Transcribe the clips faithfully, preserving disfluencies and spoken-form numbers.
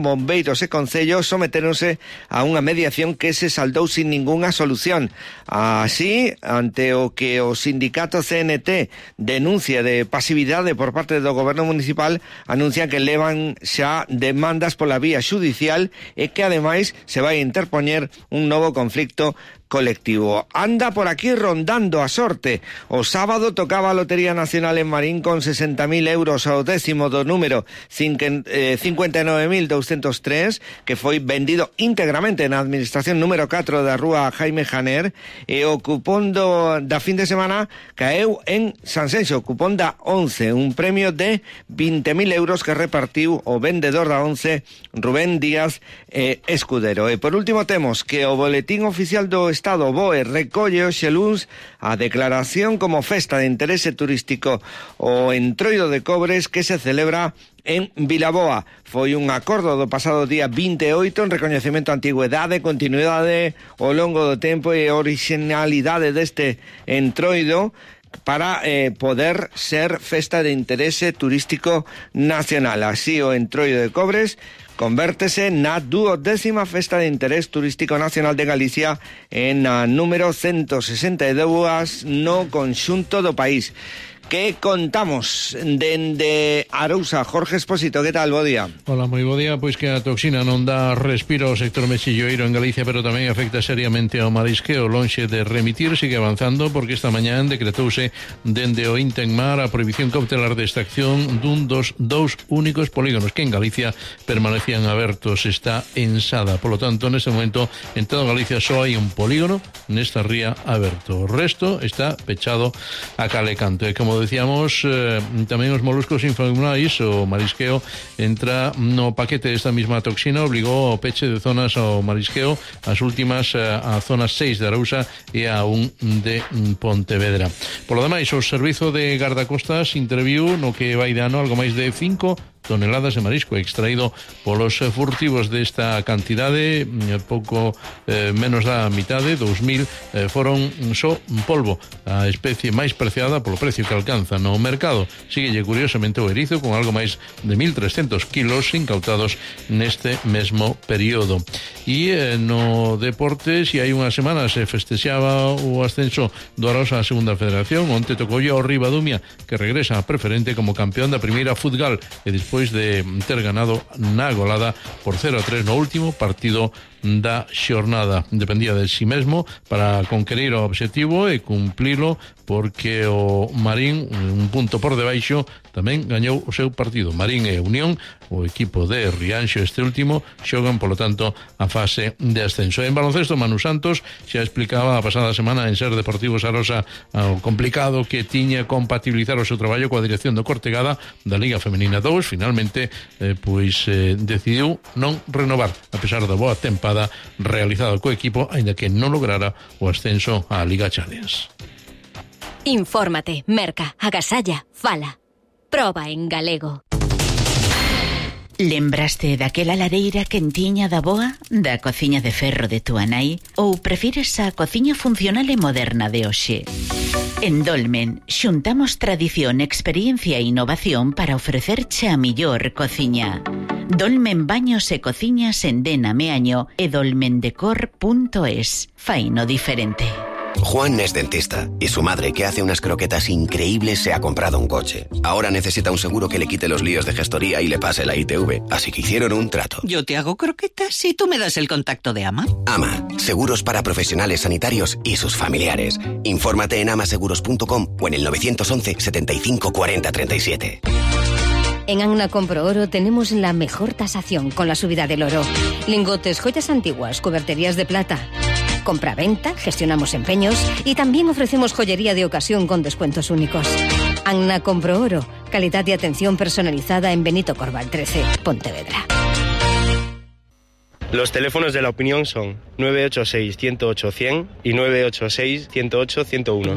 Bombeiros e concellos sometéronse a unha mediación que se saldou sin ningunha solución. Así, ante o que o sindicato C N T denuncia de pasividade por parte do goberno municipal, anuncian que levan xa demandas pola vía xudicial e que ademais se vai interpoñer un novo conflicto colectivo. Anda por aquí rondando a sorte. O sábado tocaba a Lotería Nacional en Marín con sesenta mil euros ao décimo do número cincuenta e nove mil doscientos tres, que foi vendido íntegramente na administración número catro da rúa Jaime Janer, e o cupón do, da fin de semana caeu en Sanxenxo, o cupón da once, un premio de vinte mil euros que repartiu o vendedor da once, Rubén Díaz eh, Escudero. E por último temos que o boletín oficial do Estado BOE recolle hoxe luns a declaración como festa de interese turístico o Entroido de Cobres que se celebra en Vilaboa. Foi un acordo do pasado día vinte e oito en recoñecemento a antigüedade, continuidade ao longo do tempo e originalidade deste Entroido para eh, poder ser festa de interese turístico nacional. Así o Entroido de Cobres convértese na duodécima festa de interés turístico nacional de Galicia en a número ciento sesenta e dous no conxunto do país. Que contamos dende Arousa? Jorge Expósito, que tal? Bo día. Hola, moi bo día. Pois que a toxina non dá respiro ao sector mexilloeiro en Galicia, pero tamén afecta seriamente ao marisqueo. Lonxe de remitir, sigue avanzando, porque esta mañán decretouse dende o Intemar a prohibición cautelar de extracción dun dos dous únicos polígonos que en Galicia permanecían abertos. Está en Sada. Por lo tanto, neste momento, en toda Galicia só hai un polígono nesta ría aberto. O resto está pechado a cal e canto. E como decíamos, eh, tamén os moluscos infernais, o marisqueo entra no paquete desta mesma toxina, obligou ao peche de zonas ao marisqueo, as últimas eh, a zona seis de Arousa e a un de Pontevedra. Por lo demais, o Servizo de Gardacostas interviu no que vai de ano algo máis de cinco toneladas de marisco extraído polos furtivos desta cantidade, pouco eh, menos da mitade, dous mil eh, foron só polvo, a especie máis preciada polo precio que alcanza no mercado. Síguelle curiosamente o erizo con algo máis de mil trescentos kilos incautados neste mesmo período. E eh, no deporte, si hai unha semana se festexaba o ascenso do Arousa á segunda federación, onte tocoulle ao Ribadumia, que regresa a preferente como campeón da primeira futgal e despois de ter ganado na golada por cero a tres no último partido da xornada. Dependía de si mesmo para conquerir o obxectivo e cumplilo, porque o Marín, un punto por debaixo, tamén gañou o seu partido. Marín e Unión, o equipo de Rianxo este último, xogan, polo tanto, a fase de ascenso. En baloncesto, Manu Santos xa explicaba a pasada semana en Ser Deportivo Sarosa o complicado que tiña compatibilizar o seu traballo coa dirección do Cortegada da Liga Femenina dous. Finalmente, eh, pois eh, decidiu non renovar, a pesar da boa tempada realizado co equipo, aínda que non lograra o ascenso á Liga Challenge. Infórmate, merca, agasalla, fala. Proba en galego. Lembraste daquela lareira quentiña da boa, da cociña de ferro de túa nai, ou prefires a cociña funcional e moderna de hoxe? En Dolmen xuntamos tradición, experiencia e innovación para ofrecerche a millor cociña. Dolmen Baños e Cociñas en Dena Meaño e dolmendecor punto es. Faino diferente. Juan es dentista y su madre, que hace unas croquetas increíbles, se ha comprado un coche. Ahora necesita un seguro que le quite los líos de gestoría y le pase la I T V, así que hicieron un trato. Yo te hago croquetas y tú me das el contacto de Ama. Ama, seguros para profesionales sanitarios y sus familiares. Infórmate en amaseguros punto com o en el nueve once, setenta y cinco, cuarenta, treinta y siete. En Anna Compro Oro tenemos la mejor tasación con la subida del oro. Lingotes, joyas antiguas, cuberterías de plata. Compra-venta, gestionamos empeños y también ofrecemos joyería de ocasión con descuentos únicos. Anna Compro Oro, calidad y atención personalizada en Benito Corval trece, Pontevedra. Los teléfonos de la opinión son nueve ocho seis, ciento ocho, cien y nueve ocho seis, ciento ocho, ciento uno.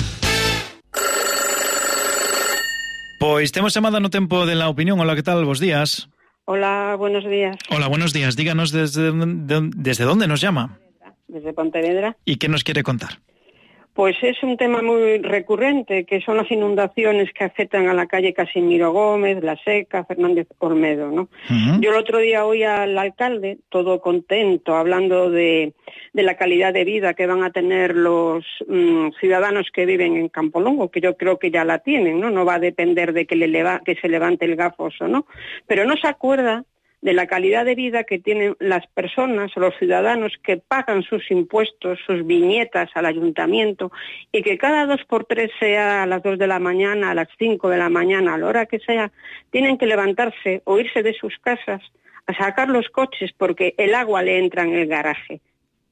Pois temos chamada no tempo de la opinión. Hola, que tal? Bos días. Hola, buenos días. Hola, buenos días. Díganos desde, de, desde dónde nos llama. Desde Pontevedra. ¿Y qué nos quiere contar? Pues es un tema muy recurrente, que son las inundaciones que afectan a la calle Casimiro Gómez, La Seca, Fernández Olmedo, ¿no? Uh-huh. Yo el otro día oí al alcalde, todo contento, hablando de, de la calidad de vida que van a tener los um, ciudadanos que viven en Campolongo, que yo creo que ya la tienen, ¿no? No va a depender de que, le leva, que se levante el gafos o no. Pero no se acuerda de la calidad de vida que tienen las personas, los ciudadanos que pagan sus impuestos, sus viñetas al ayuntamiento, y que cada dos por tres, sea a las dos de la mañana, a las cinco de la mañana, a la hora que sea, tienen que levantarse o irse de sus casas a sacar los coches porque el agua le entra en el garaje.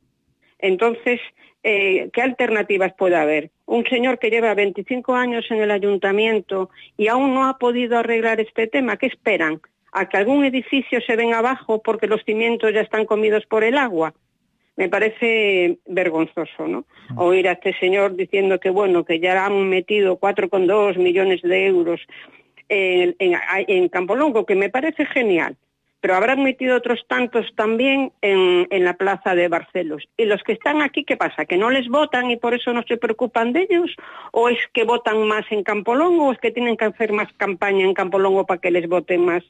Entonces, eh, ¿qué alternativas puede haber? Un señor que lleva veinticinco años en el ayuntamiento y aún no ha podido arreglar este tema, ¿qué esperan? ¿A que algún edificio se venga abajo porque los cimientos ya están comidos por el agua? Me parece vergonzoso, ¿no? Oír a este señor diciendo que, bueno, que ya han metido cuatro coma dos millones de euros en, en, en Campolongo, que me parece genial, pero habrán metido otros tantos también en, en la plaza de Barcelos. ¿Y los que están aquí, qué pasa? ¿Que no les votan y por eso no se preocupan de ellos? ¿O es que votan más en Campolongo? ¿O es que tienen que hacer más campaña en Campolongo para que les voten más?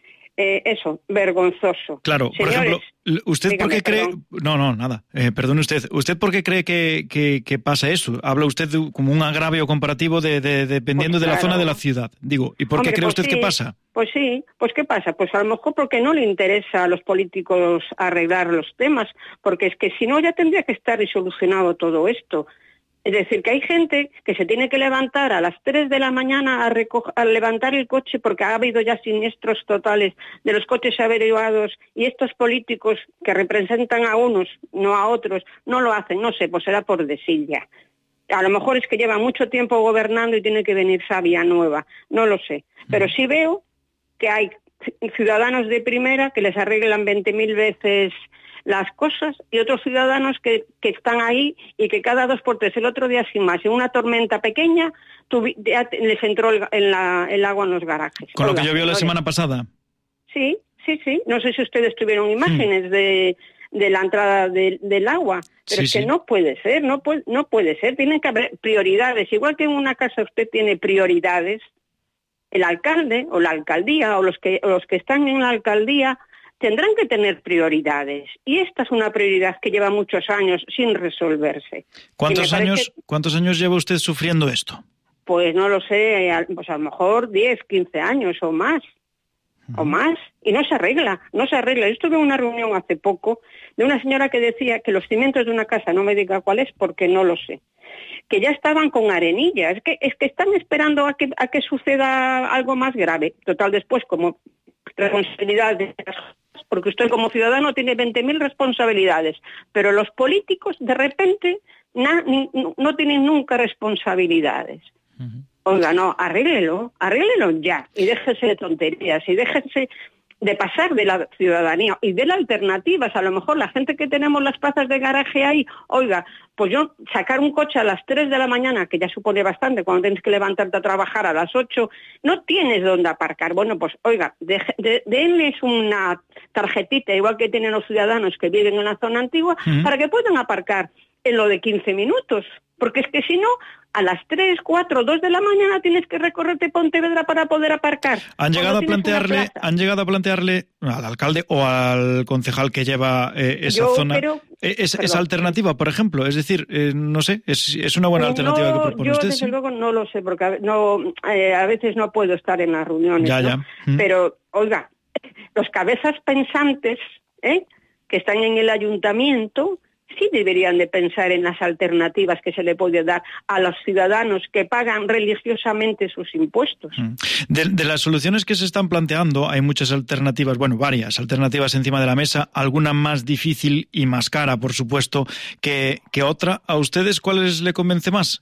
Eh, eso, vergonzoso. Claro, Señores, por ejemplo, ¿usted dígame, por qué cree...? perdón. No, no, nada, eh, perdone usted. ¿Usted por qué cree que, que, que pasa eso? Habla usted de, como un agravio comparativo de, de, dependiendo pues de la claro. zona de la ciudad. Digo, ¿y por Hombre, qué cree pues usted sí, que pasa? Pues sí, pues ¿qué pasa? Pues a lo mejor porque no le interesa a los políticos arreglar los temas, porque es que si no ya tendría que estar solucionado todo esto. Es decir, que hay gente que se tiene que levantar a las tres de la mañana a, recoger, a levantar el coche porque ha habido ya siniestros totales de los coches averiguados, y estos políticos que representan a unos, no a otros, no lo hacen, no sé, pues será por desilla. A lo mejor es que lleva mucho tiempo gobernando y tiene que venir sabia nueva, no lo sé. Pero sí veo que hay ciudadanos de primera que les arreglan veinte mil veces las cosas, y otros ciudadanos que, que están ahí y que cada dos por tres, el otro día sin más, en una tormenta pequeña, tuvi, ya les entró el, en la, el agua en los garajes. Con Oiga, lo que llovió la no semana les... pasada. Sí, sí, sí. No sé si ustedes tuvieron imágenes hmm. de, de la entrada de, del agua, pero sí, es que sí. no puede ser, no puede, no puede ser. Tienen que haber prioridades. Igual que en una casa usted tiene prioridades, el alcalde o la alcaldía o los que, o los que están en la alcaldía tendrán que tener prioridades, y esta es una prioridad que lleva muchos años sin resolverse. ¿Cuántos parece, años cuántos años lleva usted sufriendo esto? Pues no lo sé, pues a lo mejor diez, quince años o más, uh-huh. o más, y no se arregla, no se arregla. Yo estuve en una reunión hace poco de una señora que decía que los cimientos de una casa, no me diga cuál es porque no lo sé, que ya estaban con arenilla, es que, es que están esperando a que, a que suceda algo más grave. Total, después, como responsabilidad de las cosas, porque usted como ciudadano tiene veinte mil responsabilidades, pero los políticos de repente na, ni, no tienen nunca responsabilidades. Uh-huh. Oiga, no, arréglelo, arréglelo ya, y déjese de tonterías, y déjese de pasar de la ciudadanía y de las alternativas. A lo mejor la gente que tenemos las plazas de garaje ahí, oiga, pues yo sacar un coche a las tres de la mañana, que ya supone bastante cuando tienes que levantarte a trabajar a las ocho, no tienes dónde aparcar. Bueno, pues oiga, de, de, denles una tarjetita, igual que tienen los ciudadanos que viven en la zona antigua, uh-huh. para que puedan aparcar en lo de quince minutos. Porque es que si no, a las tres, cuatro, dos de la mañana tienes que recorrerte Pontevedra para poder aparcar. Han llegado a plantearle, han llegado a plantearle al alcalde o al concejal que lleva eh, esa Yo, zona pero, es, perdón, esa alternativa, por ejemplo. Es decir, eh, no sé, es, es una buena alternativa no, que propone yo, usted. Yo desde ¿sí? luego no lo sé, porque a, no, eh, a veces no puedo estar en las reuniones. Ya, ¿no? ya. Mm. Pero, oiga, los cabezas pensantes, ¿eh? que están en el ayuntamiento, sí deberían de pensar en las alternativas que se le puede dar a los ciudadanos que pagan religiosamente sus impuestos. De, de las soluciones que se están planteando, hay muchas alternativas, bueno, varias alternativas encima de la mesa, alguna más difícil y más cara, por supuesto, que, que otra. ¿A ustedes cuáles le convence más?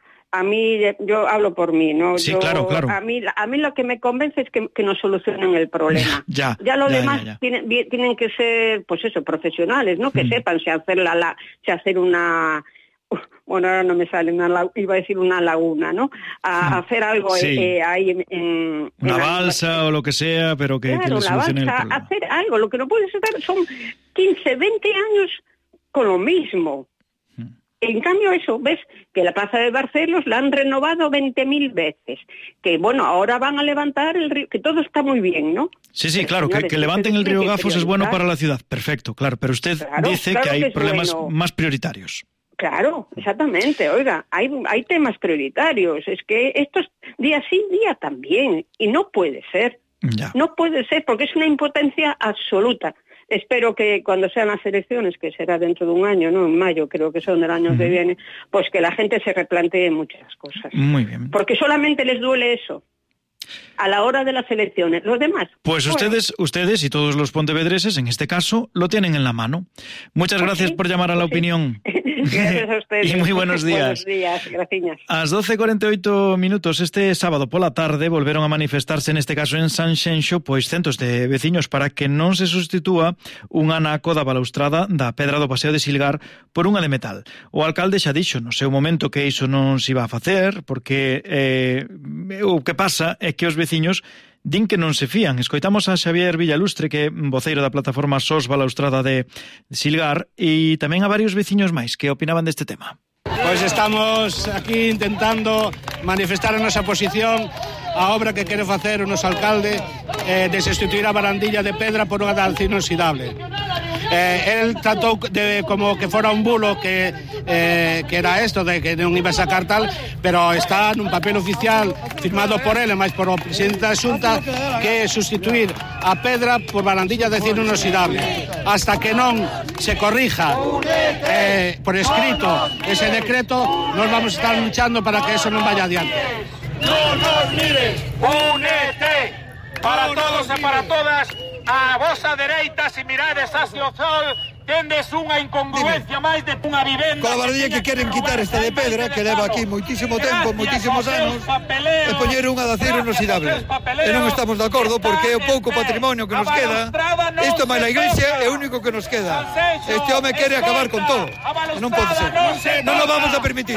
A mí, yo hablo por mí, ¿no? Sí, yo, claro, claro. A mí, a mí lo que me convence es que, que nos solucionen el problema. Ya, ya lo ya, demás ya, ya. Tienen, tienen que ser, pues eso, profesionales, ¿no? Que mm. sepan si hacer la, la, si hacer una, bueno, ahora no me sale una, iba a decir una laguna, ¿no? A, a hacer algo sí. eh, ahí en, en una en balsa la, o lo que sea, pero que, claro, que le solucione balsa, el problema. Hacer algo, lo que no puedes estar son quince, veinte años con lo mismo. En cambio eso, ves que la plaza de Barcelos la han renovado veinte mil veces, que bueno, ahora van a levantar el río, que todo está muy bien, ¿no? Sí, sí, pero, claro, señores, que, que levanten el río Gafos es bueno para la ciudad, perfecto, claro, pero usted claro, dice claro que hay que problemas bueno. más prioritarios. Claro, exactamente, oiga, hay, hay temas prioritarios, es que estos día sí, día también, y no puede ser, ya. no puede ser, porque es una impotencia absoluta. Espero que cuando sean las elecciones, que será dentro de un año, ¿no? En mayo, creo que son del año uh-huh. que viene, pues que la gente se replantee muchas cosas. Muy bien. Porque solamente les duele eso a la hora de las elecciones. Los demás... Pues bueno. ustedes ustedes y todos los pontevedreses, en este caso, lo tienen en la mano. Muchas gracias ¿Sí? por llamar a la ¿Sí? opinión. Gracias a ustedes. Y muy buenos días. Buenos días, gracias. Ás doce e cuarenta e oito minutos este sábado pola tarde volveron a manifestarse, neste caso en Sanxenxo, pois centos de veciños para que non se sustitúa un anaco da balaustrada da Pedra do Paseo de Silgar por unha de metal. O alcalde xa dixo no seu momento que iso non se iba a facer, porque eh, o que pasa é que os veciños din que non se fían. Escoitamos a Xavier Villalustre, que é voceiro da plataforma S O S Balaustrada de Silgar, e tamén a varios veciños máis que opinaban deste tema. Pois estamos aquí intentando manifestar a nosa posición a obra que quere facer o noso alcalde eh, de sustituir a barandilla de pedra por unha de acero inoxidable. Eh, el tratou de como que fora un bulo que, eh, que era esto de que non iba a sacar tal, pero está nun papel oficial firmado por ele, máis por o presidente da Xunta, que é sustituir a pedra por barandilla de acero inoxidable. Hasta que non se corrija eh, por escrito ese decreto, nos vamos a estar luchando para que eso non vaya adiante. Non nos mires, únete para todos e para todas. A vosa dereita, se mirades hacia o sol, tendes unha incongruencia máis de unha vivenda. Con a bardilla que queren quitar esta de pedra, que leva aquí moitísimo tempo, moitísimos anos, e poñer unha de acero inoxidable. E non estamos de acordo porque é o pouco patrimonio que nos queda. Isto máis a iglesia é o único que nos queda. Este home quere acabar con todo. E non pode ser. Non nos vamos a permitir.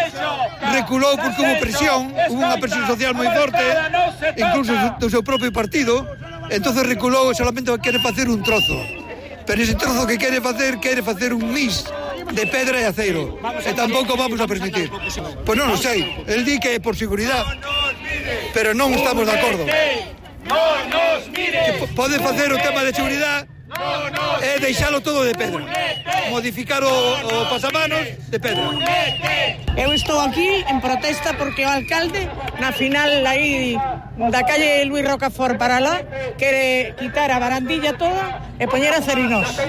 Reculou porque hubo presión, hubo unha presión social moi forte, incluso do seu propio partido. Entonces reculou e solamente quere facer un trozo. Pero ese trozo que quere facer, quere facer un mix de pedra e aceiro. E tampouco vamos a permitir. Pois non o sei. El di que é por seguridade. Pero non estamos de acordo. Que pode facer o tema de seguridade e deixalo todo de pedra. Modificar o, o pasamanos de pedra. Eu estou aquí en protesta porque o alcalde na final aí da calle Luis Rocafort para lá quere quitar a barandilla toda e poñer acero inox.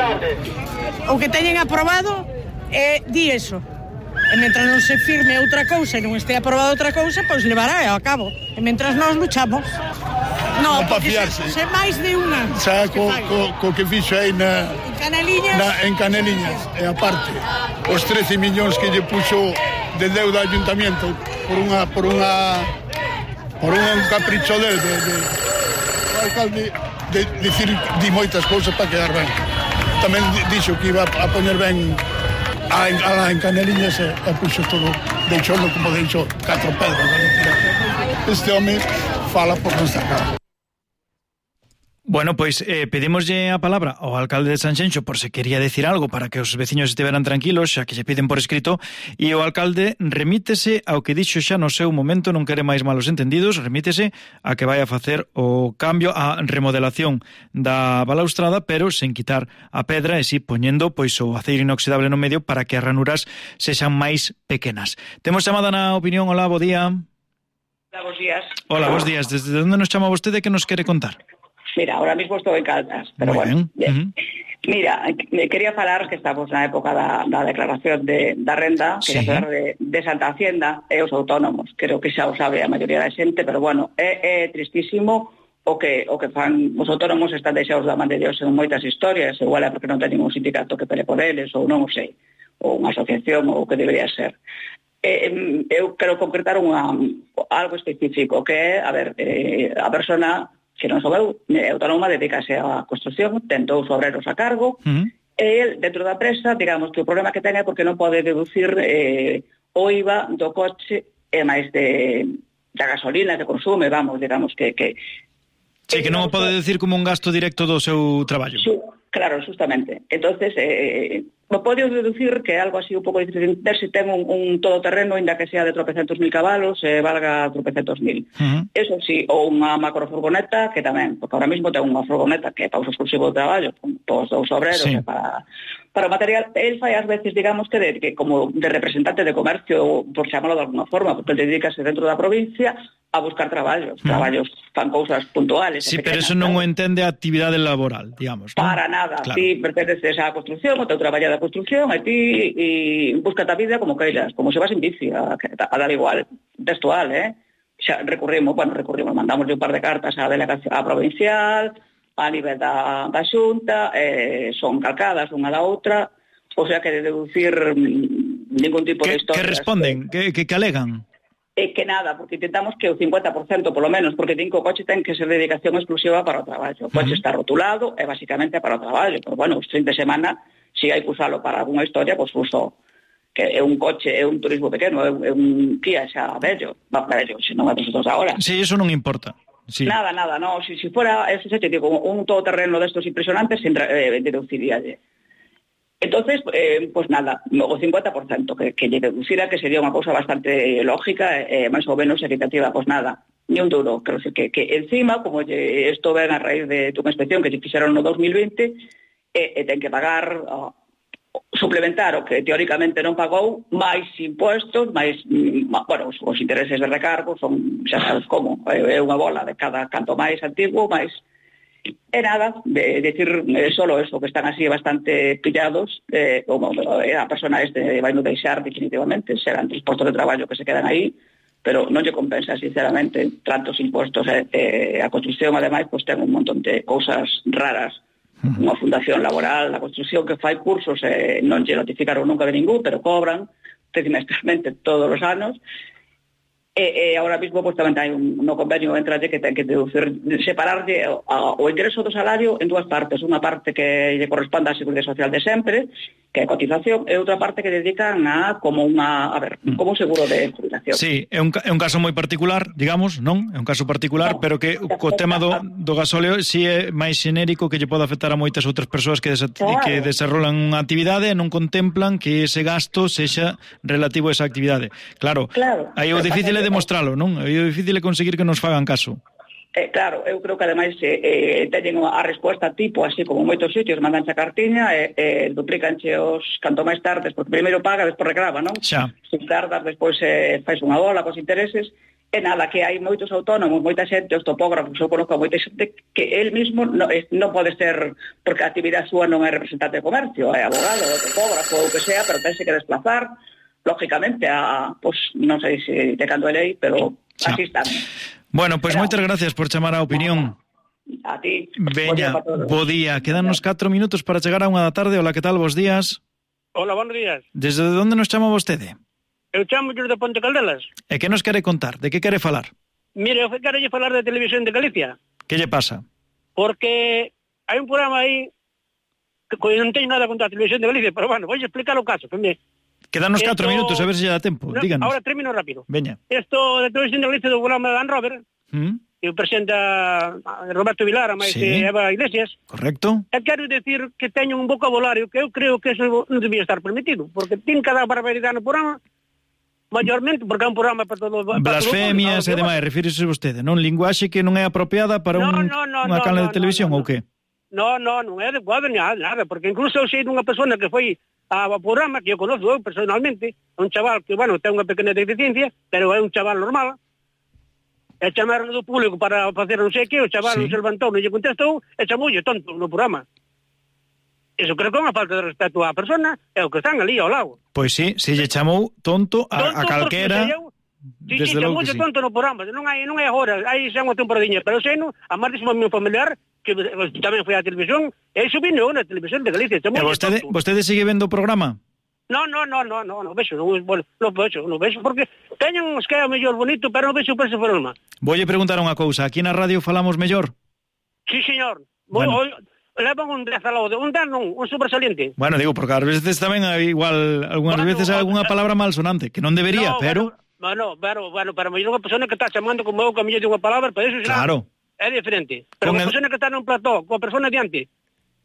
O que teñen aprobado é di eso. E mentras non se firme outra cousa e non este aprobado outra cousa, pois levará a cabo. E mentras nós luchamos. No, non pa fiarse. Se máis de unha. Xa co, co, co que fixo aí na, en Caneliñas. Na, en Caneliñas. E aparte, os trece millóns que lle puxo de deuda ao ayuntamiento por unha por unha por un capricho del de, de, o alcalde de dicir di moitas cousas para quedar ben. Tamén dixo que iba a poñer ben a, a, en Caneliñas e, e puxo todo, deixoulo como deixou catro pedras. Este home fala por non sacar. Bueno, pois eh, pedimoslle a palabra ao alcalde de Sanxenxo por se quería decir algo para que os veciños estiveran tranquilos, xa que lle piden por escrito, e o alcalde remítese ao que dixo xa no seu momento, non quere máis malos entendidos, remítese a que vai a facer o cambio, a remodelación da balaustrada, pero sen quitar a pedra e si poñendo pois o aceiro inoxidable no medio para que as ranuras sexan máis pequenas. Temos chamada na opinión. Hola, bo día. Hola, bos días. Hola, bos días. Desde onde nos chama vostede, que nos quere contar? Mira, ahora mismo estou en Caldas, pero Muy bueno. Bien. Uh-huh. Mira, quería falar que estamos na época da, da declaración de, da renda, quería sí. falar de, de Santa Hacienda e os autónomos. Creo que xa o sabe a maioría da xente, pero bueno, é, é tristísimo o que o que fan os autónomos. Están deixados da man de Dios en moitas historias, igual é porque non teñen un sindicato que pele por eles, ou non o sei, ou unha asociación, ou o que debería ser. Eh, eu quero concretar unha, algo específico, que é, a ver, eh, a persona que non souber, é autónoma, dedícase á construcción, ten dous obreros a cargo, uh-huh. e el, dentro da empresa, digamos que o problema que ten é porque non pode deducir eh, o I V A do coche e máis de, da gasolina que consume, vamos, digamos que... que Sí, que non o pode decir como un gasto directo do seu traballo. Sí, Claro, justamente. Entonces, eh, podo deducir que algo así un pouco difícil de entender se ten un, un todoterreno, ainda que sea de tropecentos mil cabalos, eh, valga tropecentos mil. Uh-huh. Eso sí, ou unha macrofurgoneta, que tamén, porque ahora mismo ten unha furgoneta que é para uso exclusivo de traballo, con os dous obreros, sí. e para, para o material. El fai ás veces, digamos, que, de, que como de representante de comercio, por chamarlo de alguna forma, porque ele dedícase dentro da provincia a buscar traballos, uh-huh. traballos fan cousas puntuales. Sí, pero eso non o entende a actividade laboral, digamos, ¿no? Para nada, claro. Ti pertences á construcción, o teu traballo da construcción, e ti e busca a vida como queiras, como se vas en bici, a, a dar igual, textual, eh? Xa recurrimos, bueno, recurrimos, mandamos un par de cartas á delegación, á provincial, a nivel da, da xunta, eh, son calcadas unha da outra, o sea que de deducir ningún tipo de historia. Que responden? Que, que, que alegan? É que nada, porque intentamos que o cincuenta por ciento polo menos, porque cinco coches ten que ser dedicación exclusiva para o traballo. O coche uh-huh. está rotulado e basicamente para o traballo, pero bueno, os fin de semana, se hai que usalo para alguna historia, pois pues uso que é un coche, é un turismo pequeno, é un, é un Kia xa vello, va vello, se non é dos agora. Sí, eso non importa. Sí. Nada, nada, no, si, si fuera, eso xa te digo, un todoterreno destos impresionantes, eh, deduciríalle. Entonces, eh, pues nada, o cincuenta por ciento que, que lle deducira, que sería unha cousa bastante lógica, eh, máis ou menos equitativa, pues nada, ni un duro. Creo que, que encima, como lle, esto ven a raíz de unha inspección que lle fixeron no dos mil veinte, eh, eh, ten que pagar, oh, suplementar o que teóricamente non pagou, máis impuestos, máis, mm, bueno, os, os intereses de recargo, son, xa sabes como, é unha bola de cada canto máis antigo, máis. E nada, de decir eh, solo eso, que están así bastante pillados, eh, como eh, a persona este vai non deixar definitivamente, serán transportes de traballo que se quedan aí, pero non lle compensa, sinceramente, tantos impuestos. Eh, eh, a construcción, ademais, pues, ten un montón de cousas raras, uh-huh. unha fundación laboral, a construcción que fai cursos, eh, non lle notificaron nunca de ningún, pero cobran trimestralmente todos os anos. E, e ahora mismo pues, tamén hai un no convenio entralle que ten que deducir, separarlle o, o ingreso do salario en dúas partes, unha parte que lle corresponde á Seguridade Social de sempre, que é cotización, e outra parte que dedican a como unha, a ver, como un seguro de jubilación. Sí, é un, é un caso moi particular, digamos, non? É un caso particular, no, pero que co tema do, do gasóleo si é máis xenérico, que lle pode afectar a moitas outras persoas que, des, claro. que desarrollan unha actividade e non contemplan que ese gasto sexa relativo a esa actividade. Claro, claro. aí o difícil é demostralo, non? É difícil é conseguir que nos fagan caso. Eh, claro, eu creo que ademais eh, eh, teñen a resposta tipo, así como moitos sitios, mandanche a cartiña e eh, eh, duplícanche os canto máis tardes, porque primeiro paga, despois reclama, non? Xa. Se tardas, despois eh, fais unha bola cos intereses, e nada, que hai moitos autónomos, moita xente, os topógrafos, eu conozco moita xente que el mismo non no pode ser, porque a actividade súa non é representante de comercio, é abogado, é topógrafo, ou o que sea, pero tense que desplazar, lógicamente, a, pues, non sei se te cando é lei, pero xa. Así están. Bueno, pois pues moitas gracias por chamar a opinión. A ti. Veña, bo día. Quedanos catro minutos para chegar a unha da tarde. Hola, que tal? Bos días. Hola, buenos días. Desde onde nos chama vostede? Eu chamo de Ponte Caldelas. E que nos quere contar? De que quere falar? Mire, eu quero lle falar de Televisión de Galicia. Que lle pasa? Porque hai un programa aí que non teño nada contra a Televisión de Galicia, pero bueno, vou explicar o caso, tamén. Quedanos catro minutos, a ver se lle dá tempo. No, díganos. Ahora termino rápido. Veña. Esto de Televisión de Galicia do programa de Dan Robert, ¿Mm? que o presenta Roberto Vilar, a máis sí. Eva Iglesias. Correcto. E quero decir que teño un vocabulario que eu creo que eso non debía estar permitido, porque ten cada barbaridade no programa, maiormente, porque é un programa para todo... Blasfemias e demais, refírese vostede, non? Linguaxe que non é apropiada para no, un, no, no, unha no, canal no, de televisión no, no, ou que? No, no, non é adecuado nada, nada, porque incluso eu sei dunha persona que foi ao programa, que eu conozco eu personalmente, un chaval que, bueno, ten unha pequena deficiencia, pero é un chaval normal, e chamaron do público para facer non sei que, o chaval sí. non se levantou, non lle contestou, e chamoulle tonto no programa. Eso creo que é unha falta de respeto á persona e o que están ali ao lado. Pois sí, se lle chamou tonto a, tonto a calquera... Sí, sí, chamoulle sí. tonto no programa, non hai, non hai agora, hai xa unha temporadiña, pero sei non, a máis dísimo meu familiar, que tamén foi á televisión, e iso vino na Televisión de Galicia. E vostede, vostede sigue vendo o programa? No, no, no, no, no, no vexo, non, bueno, non vexo, non vexo, porque teñen uns que é mellor bonito, pero non vexo por ese forma. Voulle preguntar unha cousa, aquí na radio falamos mellor? Sí, señor. Bueno. Levan un dez al lado, un dez non, un sobresaliente. Bueno, digo, porque ás veces tamén hai igual, algunhas bueno, veces hai algunha palabra malsonante, que non debería, no, pero... Bueno, pero, bueno, para mellor unha persona que está chamando como eu, que a mellor de unha palabra, para eso será... Claro. É diferente. Pero unha el... persona que está nun plató, coa persona diante,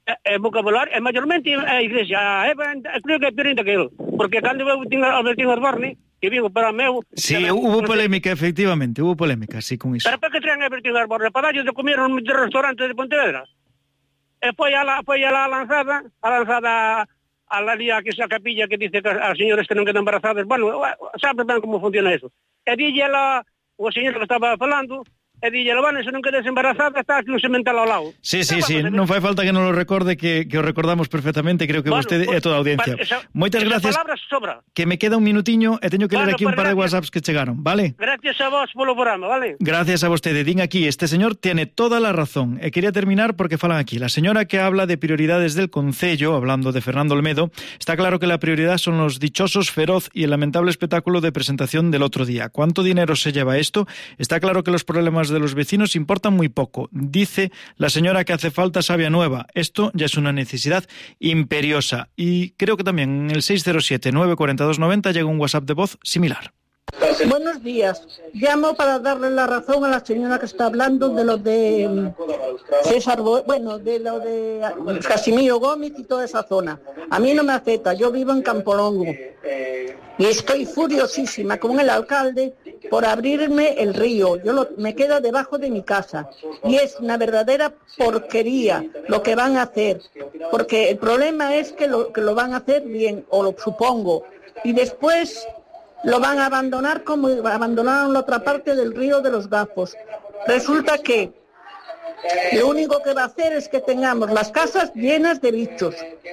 é vocabulario, é mayormente a iglesia, é, creo que é peor que eu, porque cando eu tinha Albertín Osborne, que vivo para meu... Sí, hubo polémica, efectivamente, hubo polémica, sí, con iso. Pero para que traen Albertín Osborne? Para darlle de comer un restaurante de Pontevedra? E foi a la, foi a la lanzada, a lanzada a la lía que esa capilla que dice que as señores que non quedan embarazadas, bueno, sabe ben como funciona eso. E dille a o señor que estaba falando, e dille, bueno, se non quedes embarazada, está aquí un semental ao lado. Sí, sí, sí, non fai falta que non lo recorde, que, que o recordamos perfectamente, creo que bueno, vostede pues, e toda a audiencia. Esa, Moitas gracias, palabras sobra. Que me queda un minutiño e teño que bueno, ler aquí un par de WhatsApps que chegaron, vale? Gracias a vos polo programa, vale? Gracias a vostede. Din aquí, este señor tiene toda la razón, e quería terminar porque falan aquí. La señora que habla de prioridades del Concello, hablando de Fernando Olmedo, está claro que la prioridad son los dichosos, feroz y el lamentable espectáculo de presentación del otro día. ¿Cuánto dinero se lleva esto? Está claro que los problemas de los vecinos importan muy poco. Dice la señora que hace falta savia nueva. Esto ya es una necesidad imperiosa. Y creo que también en el seis cero siete, nueve cuatro dos, nueve cero llega un WhatsApp de voz similar. Buenos días. Llamo para darle la razón a la señora que está hablando de lo de César, Bo... bueno, de lo de Casimiro Gómez y toda esa zona. A mí no me afecta, yo vivo en Campolongo y estoy furiosísima con el alcalde por abrirme el río. Yo lo... me queda debajo de mi casa y es una verdadera porquería lo que van a hacer, porque el problema es que lo, que lo van a hacer bien, o lo supongo, y después lo van a abandonar como abandonaron la otra parte del río de los Gafos. Resulta que lo único que va a hacer es que tengamos las casas llenas de bichos.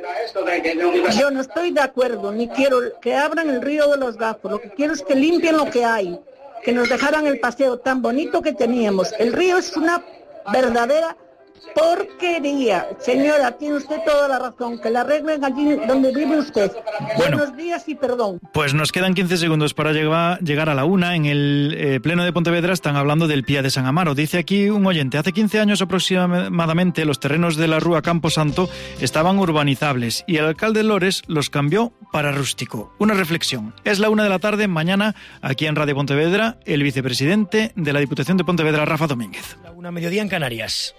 Yo no estoy de acuerdo, ni quiero que abran el río de los Gafos. Lo que quiero es que limpien lo que hay, que nos dejaran el paseo tan bonito que teníamos. El río es una verdadera porquería. Señora, tiene usted toda la razón, que la arreglen allí donde vive usted. Bueno, buenos días y perdón. Pues nos quedan quince segundos para llegar, llegar a la una. En el eh, Pleno de Pontevedra están hablando del Pía de San Amaro. Dice aquí un oyente, hace quince años aproximadamente los terrenos de la Rúa Campo Santo estaban urbanizables y el alcalde Lores los cambió para rústico. Una reflexión. Es la una de la tarde, mañana, aquí en Radio Pontevedra, el vicepresidente de la Diputación de Pontevedra, Rafa Domínguez. La una mediodía en Canarias.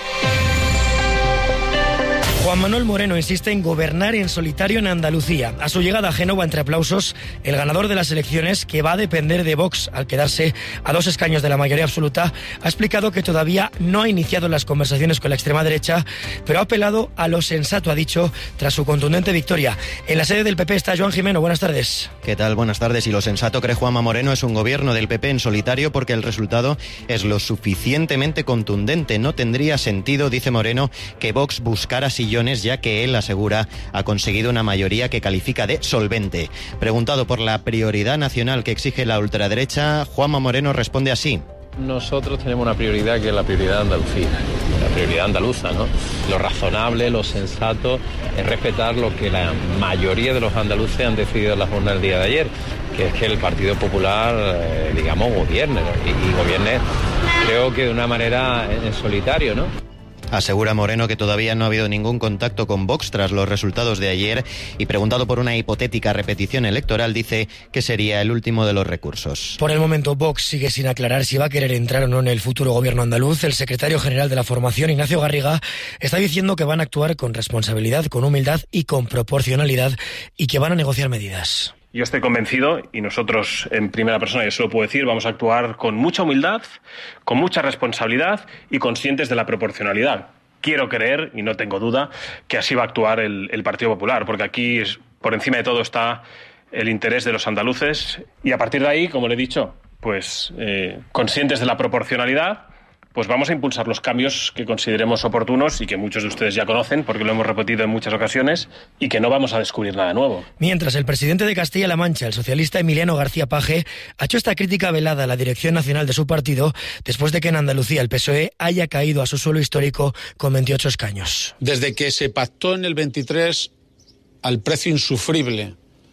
Juan Manuel Moreno insiste en gobernar en solitario en Andalucía. A su llegada a Génova, entre aplausos, el ganador de las elecciones, que va a depender de Vox al quedarse a dos escaños de la mayoría absoluta, ha explicado que todavía no ha iniciado las conversaciones con la extrema derecha, pero ha apelado a lo sensato, ha dicho, tras su contundente victoria. En la sede del P P está Joan Jimeno. Buenas tardes. ¿Qué tal? Buenas tardes. Y lo sensato, cree Juanma Moreno, es un gobierno del P P en solitario porque el resultado es lo suficientemente contundente. No tendría sentido, dice Moreno, que Vox buscara sillones, ya que él asegura ha conseguido una mayoría que califica de solvente. Preguntado por la prioridad nacional que exige la ultraderecha, Juanma Moreno responde así. Nosotros tenemos una prioridad que es la prioridad de Andalucía, la prioridad andaluza, ¿no? Lo razonable, lo sensato es respetar lo que la mayoría de los andaluces han decidido en la jornada del día de ayer, que es que el Partido Popular, eh, digamos, gobierne, ¿no? y, y gobierne, creo que de una manera en solitario, ¿no? Asegura Moreno que todavía no ha habido ningún contacto con Vox tras los resultados de ayer y, preguntado por una hipotética repetición electoral, dice que sería el último de los recursos. Por el momento, Vox sigue sin aclarar si va a querer entrar o no en el futuro gobierno andaluz. El secretario general de la formación, Ignacio Garriga, está diciendo que van a actuar con responsabilidad, con humildad y con proporcionalidad y que van a negociar medidas. Yo estoy convencido, y nosotros en primera persona, yo se lo puedo decir, vamos a actuar con mucha humildad, con mucha responsabilidad y conscientes de la proporcionalidad. Quiero creer, y no tengo duda, que así va a actuar el, el Partido Popular, porque aquí por encima de todo está el interés de los andaluces y a partir de ahí, como le he dicho, pues eh, conscientes de la proporcionalidad, pues vamos a impulsar los cambios que consideremos oportunos y que muchos de ustedes ya conocen porque lo hemos repetido en muchas ocasiones y que no vamos a descubrir nada nuevo. Mientras, el presidente de Castilla-La Mancha, el socialista Emiliano García Paje, ha hecho esta crítica velada a la dirección nacional de su partido después de que en Andalucía el P S O E haya caído a su suelo histórico con veintiocho escaños. Desde que se pactó en el veintitrés al precio insufrible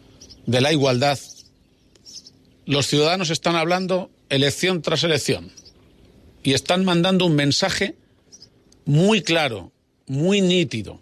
de la igualdad, los ciudadanos están hablando elección tras elección. Y están mandando un mensaje muy claro, muy nítido.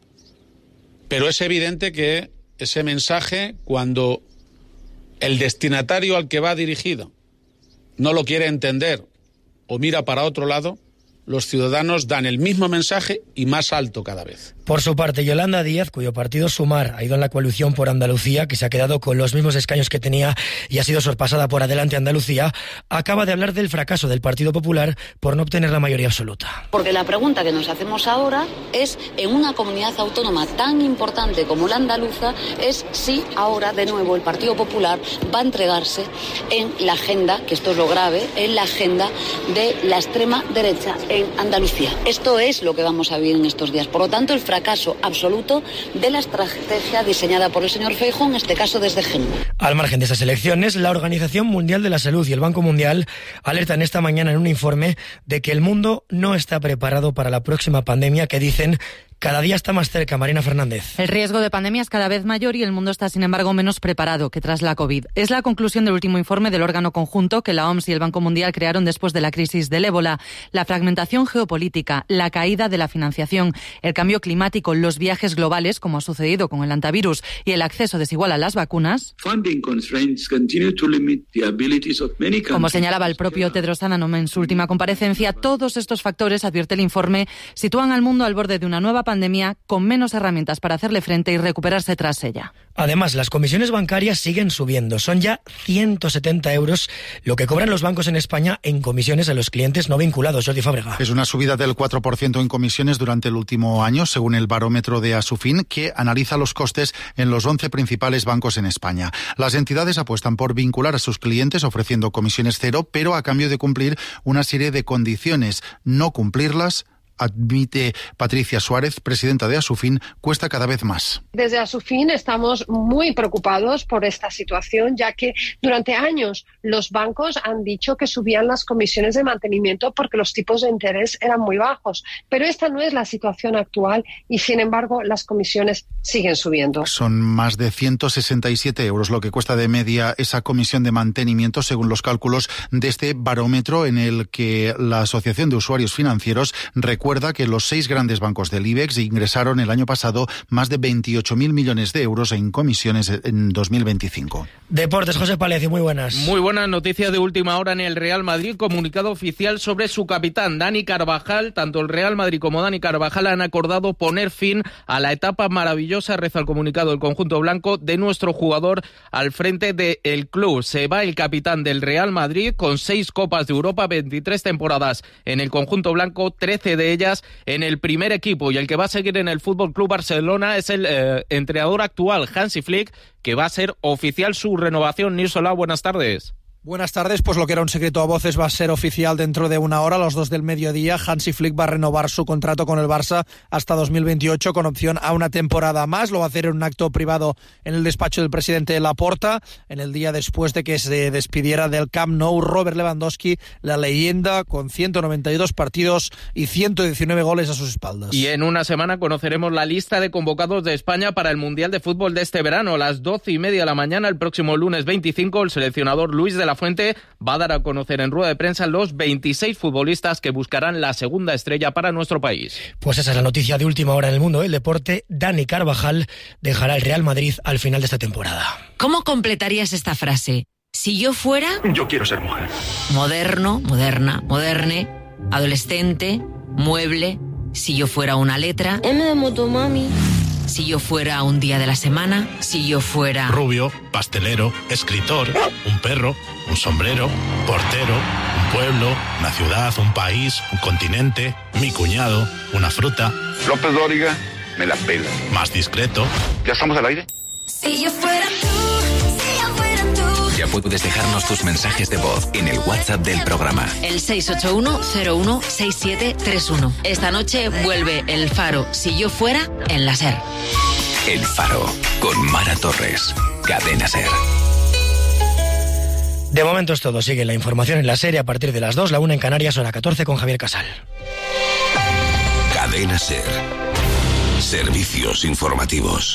Pero es evidente que ese mensaje, cuando el destinatario al que va dirigido no lo quiere entender o mira para otro lado, los ciudadanos dan el mismo mensaje y más alto cada vez. Por su parte, Yolanda Díaz, cuyo partido Sumar ha ido en la coalición por Andalucía, que se ha quedado con los mismos escaños que tenía y ha sido sorpasada por Adelante Andalucía, acaba de hablar del fracaso del Partido Popular por no obtener la mayoría absoluta. Porque la pregunta que nos hacemos ahora es, en una comunidad autónoma tan importante como la andaluza, es si ahora de nuevo el Partido Popular va a entregarse en la agenda, que esto es lo grave, en la agenda de la extrema derecha en Andalucía. Esto es lo que vamos a vivir en estos días. Por lo tanto, el fracaso absoluto de la estrategia diseñada por el señor Feijóo, en este caso desde Génova. Al margen de esas elecciones, la Organización Mundial de la Salud y el Banco Mundial alertan esta mañana en un informe de que el mundo no está preparado para la próxima pandemia que dicen cada día está más cerca. Marina Fernández. El riesgo de pandemia es cada vez mayor y el mundo está, sin embargo, menos preparado que tras la COVID. Es la conclusión del último informe del órgano conjunto que la O M S y el Banco Mundial crearon después de la crisis del ébola. La fragmentación geopolítica, la caída de la financiación, el cambio climático, los viajes globales, como ha sucedido con el antivirus, y el acceso desigual a las vacunas. Como señalaba el propio Tedros Adhanom en su última comparecencia, todos estos factores, advierte el informe, sitúan al mundo al borde de una nueva pandemia pandemia con menos herramientas para hacerle frente y recuperarse tras ella. Además, las comisiones bancarias siguen subiendo. Son ya ciento setenta euros lo que cobran los bancos en España en comisiones a los clientes no vinculados. Jordi Fábrega. Es una subida del cuatro por ciento en comisiones durante el último año, según el barómetro de Asufin, que analiza los costes en los once principales bancos en España. Las entidades apuestan por vincular a sus clientes ofreciendo comisiones cero, pero a cambio de cumplir una serie de condiciones. No cumplirlas, admite Patricia Suárez, presidenta de Asufin, cuesta cada vez más. Desde Asufin estamos muy preocupados por esta situación, ya que durante años los bancos han dicho que subían las comisiones de mantenimiento porque los tipos de interés eran muy bajos. Pero esta no es la situación actual y, sin embargo, las comisiones siguen subiendo. Son más de ciento sesenta y siete euros lo que cuesta de media esa comisión de mantenimiento, según los cálculos de este barómetro en el que la Asociación de Usuarios Financieros recuerda que los seis grandes bancos del IBEX ingresaron el año pasado más de veintiocho mil millones de euros en comisiones en dos mil veinticinco. Deportes, José Palecio, muy buenas. Muy buenas noticias de última hora en el Real Madrid. Comunicado oficial sobre su capitán, Dani Carvajal. Tanto el Real Madrid como Dani Carvajal han acordado poner fin a la etapa maravillosa, reza el comunicado del conjunto blanco, de nuestro jugador al frente del club. Se va el capitán del Real Madrid con seis Copas de Europa, veintitrés temporadas en el conjunto blanco, trece de ellas en el primer equipo, y el que va a seguir en el F C Barcelona es el eh, entrenador actual, Hansi Flick, que va a ser oficial su renovación. Nirsola, buenas tardes. Buenas tardes, pues lo que era un secreto a voces va a ser oficial dentro de una hora, a las dos del mediodía. Hansi Flick va a renovar su contrato con el Barça hasta dos mil veintiocho con opción a una temporada más. Lo va a hacer en un acto privado en el despacho del presidente Laporta, en el día después de que se despidiera del Camp Nou Robert Lewandowski, la leyenda con ciento noventa y dos partidos y ciento diecinueve goles a sus espaldas. Y en una semana conoceremos la lista de convocados de España para el Mundial de Fútbol de este verano. A las doce y media de la mañana, el próximo lunes veinticinco, el seleccionador Luis de la Fuente va a dar a conocer en rueda de prensa los veintiséis futbolistas que buscarán la segunda estrella para nuestro país. Pues esa es la noticia de última hora en el mundo del deporte. Dani Carvajal dejará el Real Madrid al final de esta temporada. ¿Cómo completarías esta frase? Si yo fuera... Yo quiero ser mujer. Moderno, moderna, moderne, adolescente, mueble. Si yo fuera una letra... M de motomami. Si yo fuera un día de la semana, si yo fuera... Rubio, pastelero, escritor, un perro, un sombrero, portero, un pueblo, una ciudad, un país, un continente, mi cuñado, una fruta... López Dóriga, me la pela. Más discreto. ¿Ya estamos al aire? Si yo fuera tú, si yo fuera tú... Ya puedes dejarnos tus mensajes de voz en el WhatsApp del programa. El seis ocho uno cero uno seis siete tres uno. Esta noche vuelve El Faro, si yo fuera, en la SER. El Faro, con Mara Torres. Cadena SER. De momento es todo. Sigue la información en la SER a partir de las dos, la una en Canarias, hora catorce, con Javier Casal. Cadena SER. Servicios informativos.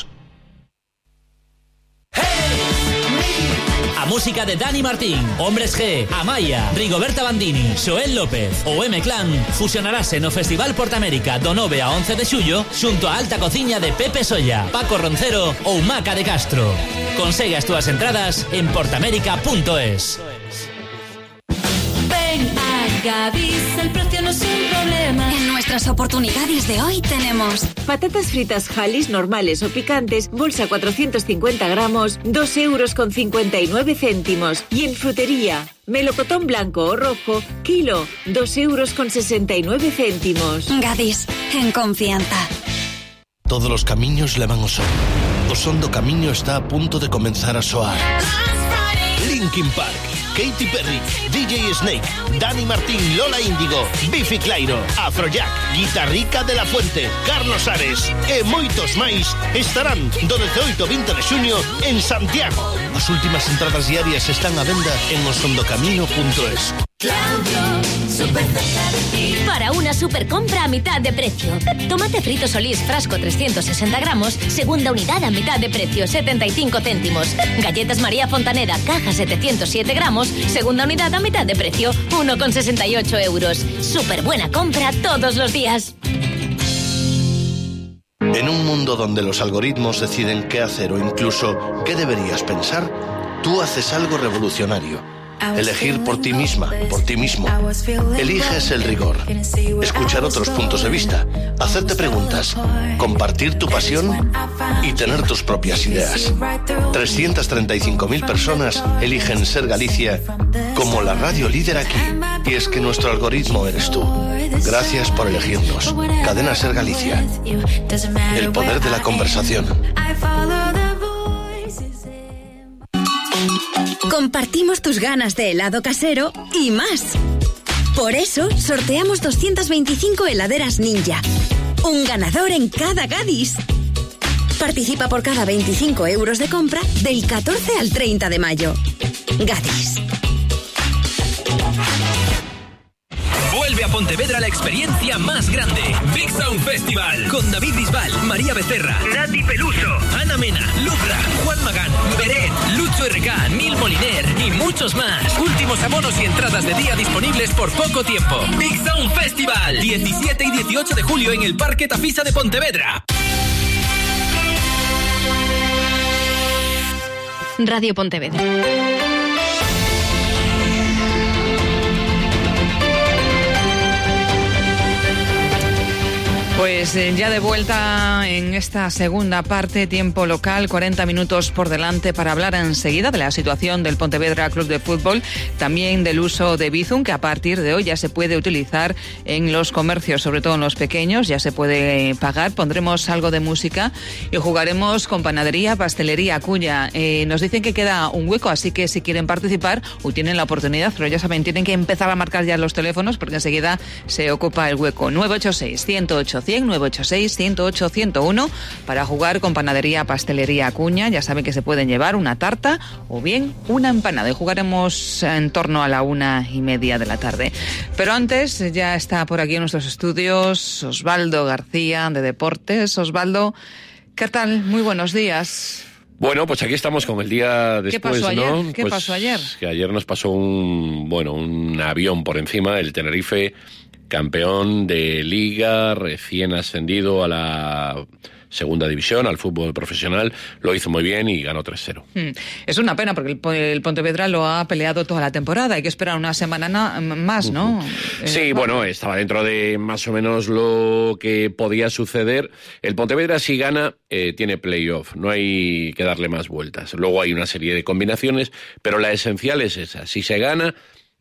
A música de Dani Martín, Hombres G, Amaya, Rigoberta Bandini, Xoel López ou M-Clan fusionarase no Festival Portamérica do nove a once de xullo xunto a alta cociña de Pepe Solla, Paco Roncero ou Maca de Castro. Consegue as túas entradas en portamérica punto es. Ven a Gadis, el precio no es un problema. En nuestras oportunidades de hoy tenemos patatas fritas Halis normales o picantes, bolsa cuatrocientos cincuenta gramos, dos euros con cincuenta y nueve céntimos. Y en frutería, melocotón blanco o rojo, kilo, dos euros con sesenta y nueve céntimos. Gadis, en confianza. Todos los camiños levan ao sol. O son do camiño está a punto de comenzar a soar. Linkin Park, Katy Perry, D J Snake, Dani Martín, Lola Índigo, Biffy Clyro, Afrojack, Guitarrica de la Fuente, Carlos Ares e moitos máis estarán do dezaoito ao vinte de xuño en Santiago. As últimas entradas diarias están á venda en osondocamino punto es. Claudio, súper cerca de ti. Para una super compra a mitad de precio. Tomate frito Solís frasco trescientos sesenta gramos, segunda unidad a mitad de precio, setenta y cinco céntimos. Galletas María Fontaneda, caja setecientos siete gramos, segunda unidad a mitad de precio, uno con sesenta y ocho euros. Súper buena compra todos los días. En un mundo donde los algoritmos deciden qué hacer o incluso qué deberías pensar, tú haces algo revolucionario. Elegir por ti misma, por ti mismo. Eliges el rigor. Escuchar otros puntos de vista. Hacerte preguntas. Compartir tu pasión y tener tus propias ideas. trescientas treinta y cinco mil personas eligen Ser Galicia como la radio líder aquí. Y es que nuestro algoritmo eres tú. Gracias por elegirnos. Cadena Ser Galicia. El poder de la conversación. Compartimos tus ganas de helado casero y más. Por eso sorteamos doscientas veinticinco heladeras Ninja. Un ganador en cada Gadis. Participa por cada veinticinco euros de compra del catorce al treinta de mayo. Gadis. Vuelve a Pontevedra la experiencia más grande. Big Sound Festival. Con David Bisbal, María Becerra, Nati Peluso, Ana Mena, Lucra, Juan Magán, Beret, Lucho R K, Nil Moliner y muchos más. Últimos abonos y entradas de día disponibles por poco tiempo. Big Sound Festival. diecisiete y dieciocho de julio en el Parque Tafisa de Pontevedra. Radio Pontevedra. Pues eh, ya de vuelta en esta segunda parte, tiempo local, cuarenta minutos por delante para hablar enseguida de la situación del Pontevedra Club de Fútbol, también del uso de Bizum, que a partir de hoy ya se puede utilizar en los comercios, sobre todo en los pequeños, ya se puede pagar. Pondremos algo de música y jugaremos con Panadería, Pastelería Acuña. Eh, nos dicen que queda un hueco, así que si quieren participar, hoy tienen la oportunidad, pero ya saben, tienen que empezar a marcar ya los teléfonos porque enseguida se ocupa el hueco. nueve ocho seis, uno cero ocho, nueve ocho seis, uno cero ocho, uno cero uno para jugar con Panadería, Pastelería Acuña. Ya saben que se pueden llevar una tarta o bien una empanada y jugaremos en torno a la una y media de la tarde. Pero antes ya está por aquí en nuestros estudios Osvaldo García de Deportes. Osvaldo, ¿qué tal? Muy buenos días. Bueno, pues aquí estamos con el día después, ¿Qué pasó ayer? ¿no? ¿Qué pues pasó ayer? Que ayer nos pasó un, bueno, un avión por encima, el Tenerife, campeón de Liga, recién ascendido a la segunda división, al fútbol profesional, lo hizo muy bien y ganó tres cero. Hmm. Es una pena porque el, el Pontevedra lo ha peleado toda la temporada, hay que esperar una semana na- más, ¿no? Uh-huh. Sí, eh, bueno, estaba dentro de más o menos lo que podía suceder. El Pontevedra, si gana, eh, tiene playoff, no hay que darle más vueltas. Luego hay una serie de combinaciones, pero la esencial es esa. Si se gana,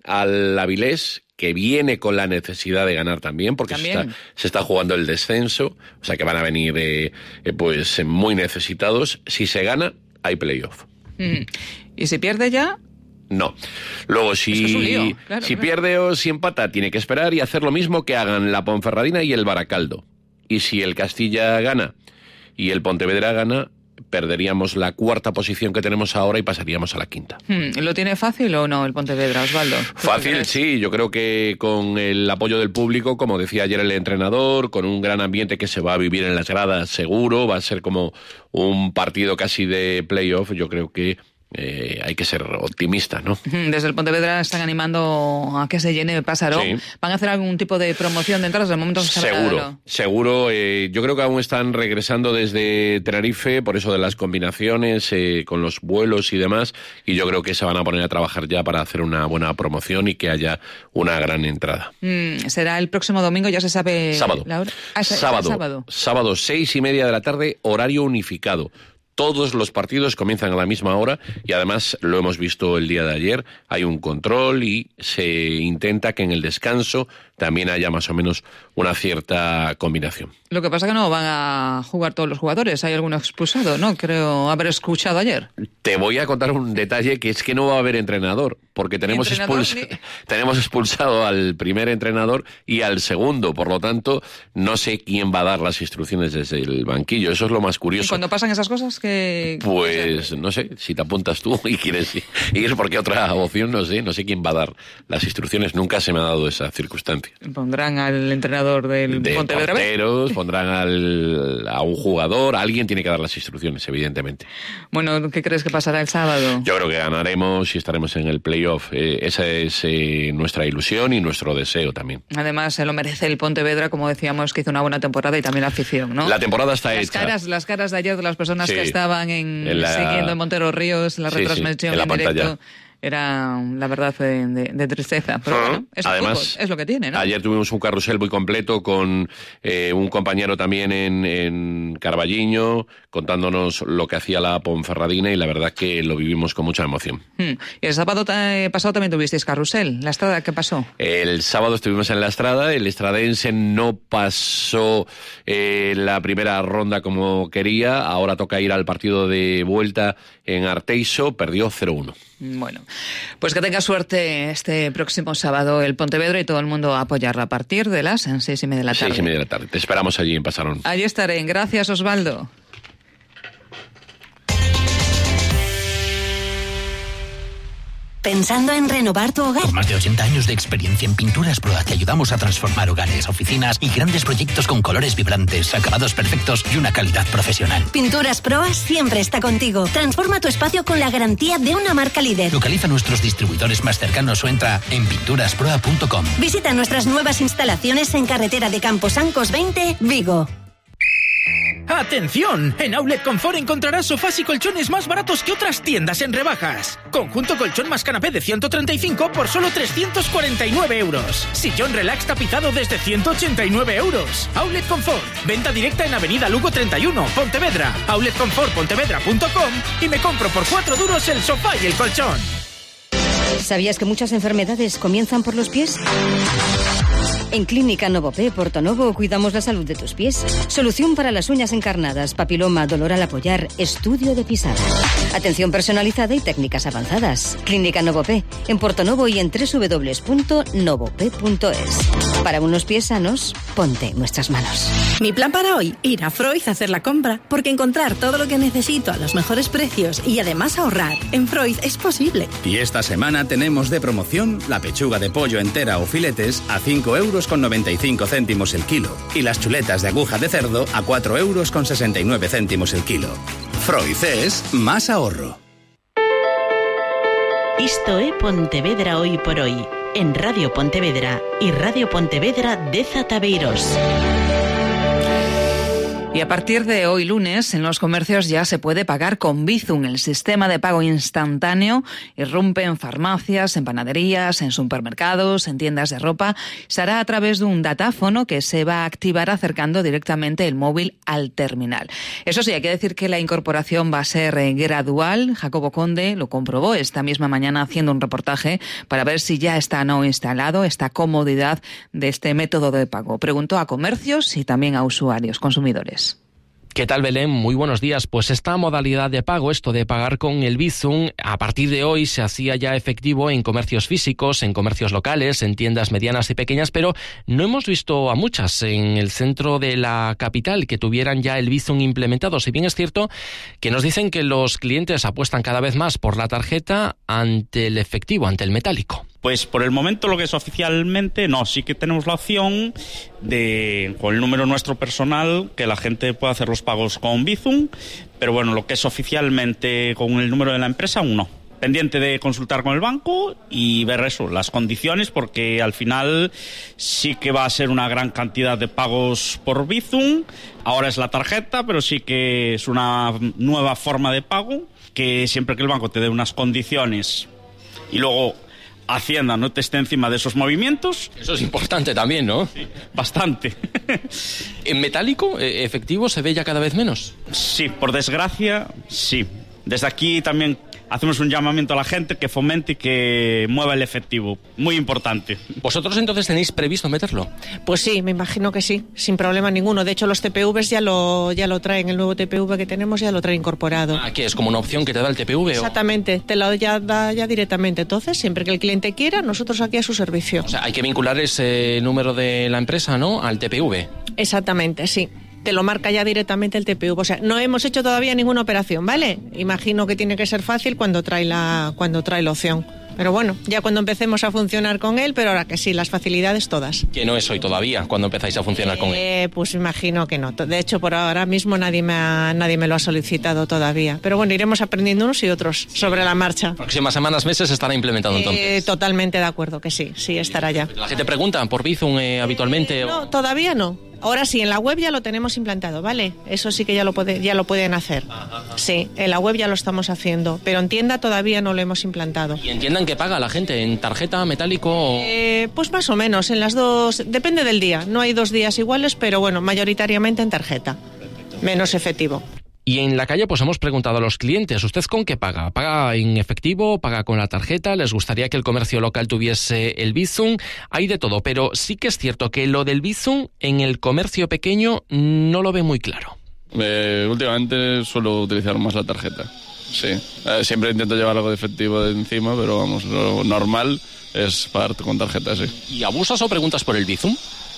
al Avilés, que viene con la necesidad de ganar también, porque también. Se, está, se está jugando el descenso, o sea que van a venir eh, eh, pues muy necesitados. Si se gana, hay playoff. Mm. ¿Y si pierde ya? No. Luego, si, es que es un lío, claro, si claro. pierde o si empata, tiene que esperar y hacer lo mismo que hagan la Ponferradina y el Baracaldo. Y si el Castilla gana y el Pontevedra gana, perderíamos la cuarta posición que tenemos ahora y pasaríamos a la quinta. Hmm. ¿Lo tiene fácil o no el Pontevedra, Osvaldo? Fácil, sí. Yo creo que con el apoyo del público, como decía ayer el entrenador, con un gran ambiente que se va a vivir en las gradas seguro, va a ser como un partido casi de playoff. Yo creo que Eh, hay que ser optimista, ¿no? Desde el Pontevedra están animando a que se llene Pásaro. Sí. ¿Van a hacer algún tipo de promoción de entradas? De momento se Seguro, sabe seguro. Eh, yo creo que aún están regresando desde Tenerife, por eso de las combinaciones eh, con los vuelos y demás, y yo creo que se van a poner a trabajar ya para hacer una buena promoción y que haya una gran entrada. Mm, ¿Será el próximo domingo? ¿Ya se sabe sábado. la hora? Ah, sábado. sábado. Sábado, seis y media de la tarde, horario unificado. Todos los partidos comienzan a la misma hora y además lo hemos visto el día de ayer, hay un control y se intenta que en el descanso también haya más o menos una cierta combinación. Lo que pasa es que no van a jugar todos los jugadores, hay alguno expulsado, ¿no? Creo haber escuchado ayer. Te voy a contar un detalle, que es que no va a haber entrenador, porque tenemos, expuls... ni... tenemos expulsado al primer entrenador y al segundo, por lo tanto, no sé quién va a dar las instrucciones desde el banquillo, eso es lo más curioso. ¿Y cuando pasan esas cosas? Que... Pues no sé, si te apuntas tú y quieres ir, porque otra opción no sé, no sé quién va a dar las instrucciones, nunca se me ha dado esa circunstancia. Pondrán al entrenador del de Pontevedra. Porteros, pondrán al, a un jugador, alguien tiene que dar las instrucciones, evidentemente. Bueno, ¿qué crees que pasará el sábado? Yo creo que ganaremos y estaremos en el playoff. Eh, esa es eh, nuestra ilusión y nuestro deseo también. Además, se lo merece el Pontevedra, como decíamos, que hizo una buena temporada y también la afición, ¿no? La temporada está las hecha. Caras, las caras de ayer de las personas sí. que estaban en, en la... siguiendo en Montero Ríos, en la sí, retransmisión sí, en, la en pantalla. directo. Era, la verdad, de, de, de tristeza. Pero bueno, es, Además, fútbol, es lo que tiene, ¿no? Ayer tuvimos un carrusel muy completo con eh, un compañero también en, en Carballiño, contándonos lo que hacía la Ponferradina, y la verdad que lo vivimos con mucha emoción. Hmm. Y el sábado pasado también tuvisteis carrusel. ¿La Estrada qué pasó? El sábado estuvimos en la Estrada, el estradense no pasó eh, la primera ronda como quería, ahora toca ir al partido de vuelta en Arteixo, perdió cero uno. Bueno, pues que tenga suerte este próximo sábado el Pontevedra y todo el mundo a apoyarla a partir de las seis y media de la tarde. Seis y media de la tarde. Te esperamos allí en Pasarón. Allí estaré. Gracias, Osvaldo. ¿Pensando en renovar tu hogar? Con más de ochenta años de experiencia en Pinturas Proa te ayudamos a transformar hogares, oficinas y grandes proyectos con colores vibrantes, acabados perfectos y una calidad profesional. Pinturas Proa siempre está contigo. Transforma tu espacio con la garantía de una marca líder. Localiza nuestros distribuidores más cercanos o entra en pinturas proa punto com. Visita nuestras nuevas instalaciones en carretera de Camposancos veinte, Vigo. ¡Atención! En Outlet Confort encontrarás sofás y colchones más baratos que otras tiendas en rebajas. Conjunto colchón más canapé de ciento treinta y cinco por solo trescientos cuarenta y nueve euros. Sillón relax tapizado desde ciento ochenta y nueve euros. Outlet Confort. Venta directa en Avenida Lugo treinta y uno, Pontevedra. outlet confort pontevedra punto com y me compro por cuatro duros el sofá y el colchón. ¿Sabías que muchas enfermedades comienzan por los pies? En Clínica Novopé Portonovo cuidamos la salud de tus pies. Solución para las uñas encarnadas, papiloma, dolor al apoyar, estudio de pisada. Atención personalizada y técnicas avanzadas. Clínica Novopé en Portonovo y en doble u doble u doble u punto novopé punto es. Para unos pies sanos, ponte en nuestras manos. Mi plan para hoy, ir a Freud a hacer la compra, porque encontrar todo lo que necesito a los mejores precios y además ahorrar en Freud es posible. Y esta semana tenemos de promoción la pechuga de pollo entera o filetes a cinco euros con noventa y cinco céntimos el kilo y las chuletas de aguja de cerdo a cuatro euros con sesenta y nueve céntimos el kilo. Freud es más ahorro. Isto é Pontevedra Hoy por Hoy, en Radio Pontevedra y Radio Pontevedra de Zataveiros. Y a partir de hoy lunes, en los comercios ya se puede pagar con Bizum. El sistema de pago instantáneo irrumpe en farmacias, en panaderías, en supermercados, en tiendas de ropa. Se hará a través de un datáfono que se va a activar acercando directamente el móvil al terminal. Eso sí, hay que decir que la incorporación va a ser eh, gradual. Jacobo Conde lo comprobó esta misma mañana haciendo un reportaje para ver si ya está no instalado esta comodidad de este método de pago. Preguntó a comercios y también a usuarios, consumidores. ¿Qué tal, Belén? Muy buenos días. Pues esta modalidad de pago, esto de pagar con el Bizum, a partir de hoy se hacía ya efectivo en comercios físicos, en comercios locales, en tiendas medianas y pequeñas, pero no hemos visto a muchas en el centro de la capital que tuvieran ya el Bizum implementado. Si bien es cierto que nos dicen que los clientes apuestan cada vez más por la tarjeta ante el efectivo, ante el metálico. Pues por el momento lo que es oficialmente, no, sí que tenemos la opción de, con el número nuestro personal, que la gente pueda hacer los pagos con Bizum, pero bueno, lo que es oficialmente con el número de la empresa, aún no. Pendiente de consultar con el banco y ver eso, las condiciones, porque al final sí que va a ser una gran cantidad de pagos por Bizum. Ahora es la tarjeta, pero sí que es una nueva forma de pago, que siempre que el banco te dé unas condiciones y luego Hacienda no te esté encima de esos movimientos. Eso es importante también, ¿no? Sí, bastante. ¿En metálico, efectivo, se ve ya cada vez menos? Sí, por desgracia, sí. Desde aquí también hacemos un llamamiento a la gente que fomente y que mueva el efectivo. Muy importante. ¿Vosotros entonces tenéis previsto meterlo? Pues sí, me imagino que sí, sin problema ninguno. De hecho, los T P Vs ya lo, ya lo traen, el nuevo T P V que tenemos ya lo trae incorporado. Ah, ¿qué es? ¿Como una opción que te da el T P V? Exactamente, te lo ya da ya directamente. Entonces, siempre que el cliente quiera, nosotros aquí a su servicio. O sea, hay que vincular ese número de la empresa, ¿no?, al T P V. Exactamente, sí. Te lo marca ya directamente el T P V. O sea, no hemos hecho todavía ninguna operación, ¿vale? Imagino que tiene que ser fácil cuando trae la, cuando trae la opción. Pero bueno, ya cuando empecemos a funcionar con él, pero ahora que sí, las facilidades todas. Que no es hoy todavía, cuando empezáis a funcionar eh, con él. Pues imagino que no. De hecho, por ahora mismo nadie me, ha, nadie me lo ha solicitado todavía. Pero bueno, iremos aprendiendo unos y otros sobre la marcha. Próximas semanas, meses estará implementado eh, entonces. Totalmente de acuerdo que sí, sí estará ya. ¿La gente pregunta por Bizum eh, habitualmente? Eh, no, todavía no. Ahora sí, en la web ya lo tenemos implantado, ¿vale? Eso sí que ya lo, puede, ya lo pueden hacer. Sí, en la web ya lo estamos haciendo, pero en tienda todavía no lo hemos implantado. ¿Y entiendan que paga la gente? ¿En tarjeta, metálico o...? Eh, pues más o menos, en las dos... Depende del día, no hay dos días iguales, pero bueno, mayoritariamente en tarjeta, menos efectivo. Y en la calle pues hemos preguntado a los clientes, ¿usted con qué paga? ¿Paga en efectivo? ¿Paga con la tarjeta? ¿Les gustaría que el comercio local tuviese el Bizum? Hay de todo, pero sí que es cierto que lo del Bizum en el comercio pequeño no lo ve muy claro. Eh, últimamente suelo utilizar más la tarjeta, sí. Eh, siempre intento llevar algo de efectivo de encima, pero vamos, lo normal es pagar con tarjeta, sí. ¿Y abusas o preguntas por el Bizum?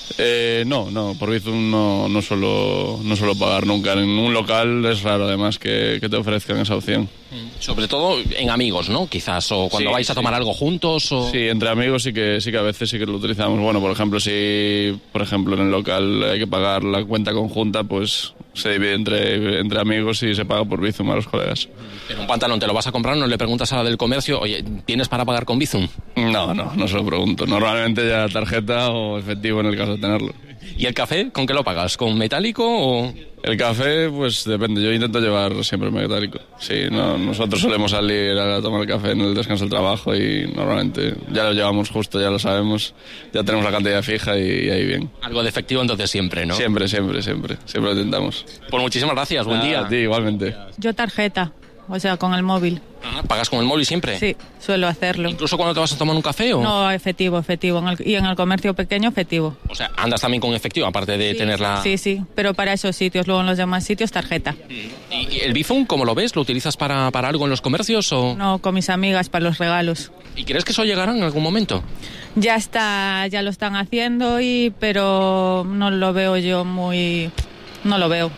Eh, no, no, por Bizum no, no, suelo, no suelo pagar nunca. En un local es raro además que, que te ofrezcan esa opción. Sobre todo en amigos, ¿no? Quizás, o cuando sí, vais a tomar sí. algo juntos. O... Sí, entre amigos sí que sí que a veces sí que lo utilizamos. Bueno, por ejemplo, si por ejemplo en el local hay que pagar la cuenta conjunta, pues se divide entre, entre amigos y se paga por Bizum a los colegas. Pero un pantalón te lo vas a comprar, no le preguntas a la del comercio, oye, ¿tienes para pagar con Bizum? No, no, no se lo pregunto. Normalmente ya tarjeta o efectivo en el caso de tenerlo. ¿Y el café? ¿Con qué lo pagas? ¿Con metálico o...? El café, pues depende. Yo intento llevar siempre metálico. Sí, no, nosotros solemos salir a tomar café en el descanso del trabajo y normalmente ya lo llevamos justo, ya lo sabemos. Ya tenemos la cantidad fija y, y ahí bien. Algo de efectivo entonces siempre, ¿no? Siempre, siempre, siempre. Siempre lo intentamos. Pues muchísimas gracias. Buen ah, día. A ti, igualmente. Yo tarjeta. O sea, con el móvil. Ah, ¿pagas con el móvil siempre? Sí, suelo hacerlo. ¿Incluso cuando te vas a tomar un café o...? No, efectivo, efectivo. En el, y en el comercio pequeño, efectivo. O sea, andas también con efectivo, aparte de sí, tenerla... Sí, sí, pero para esos sitios. Luego en los demás sitios, tarjeta. ¿Y el Bizum, cómo lo ves? ¿Lo utilizas para, para algo en los comercios o...? No, con mis amigas, para los regalos. ¿Y crees que eso llegará en algún momento? Ya está, ya lo están haciendo, y pero no lo veo yo muy... No lo veo.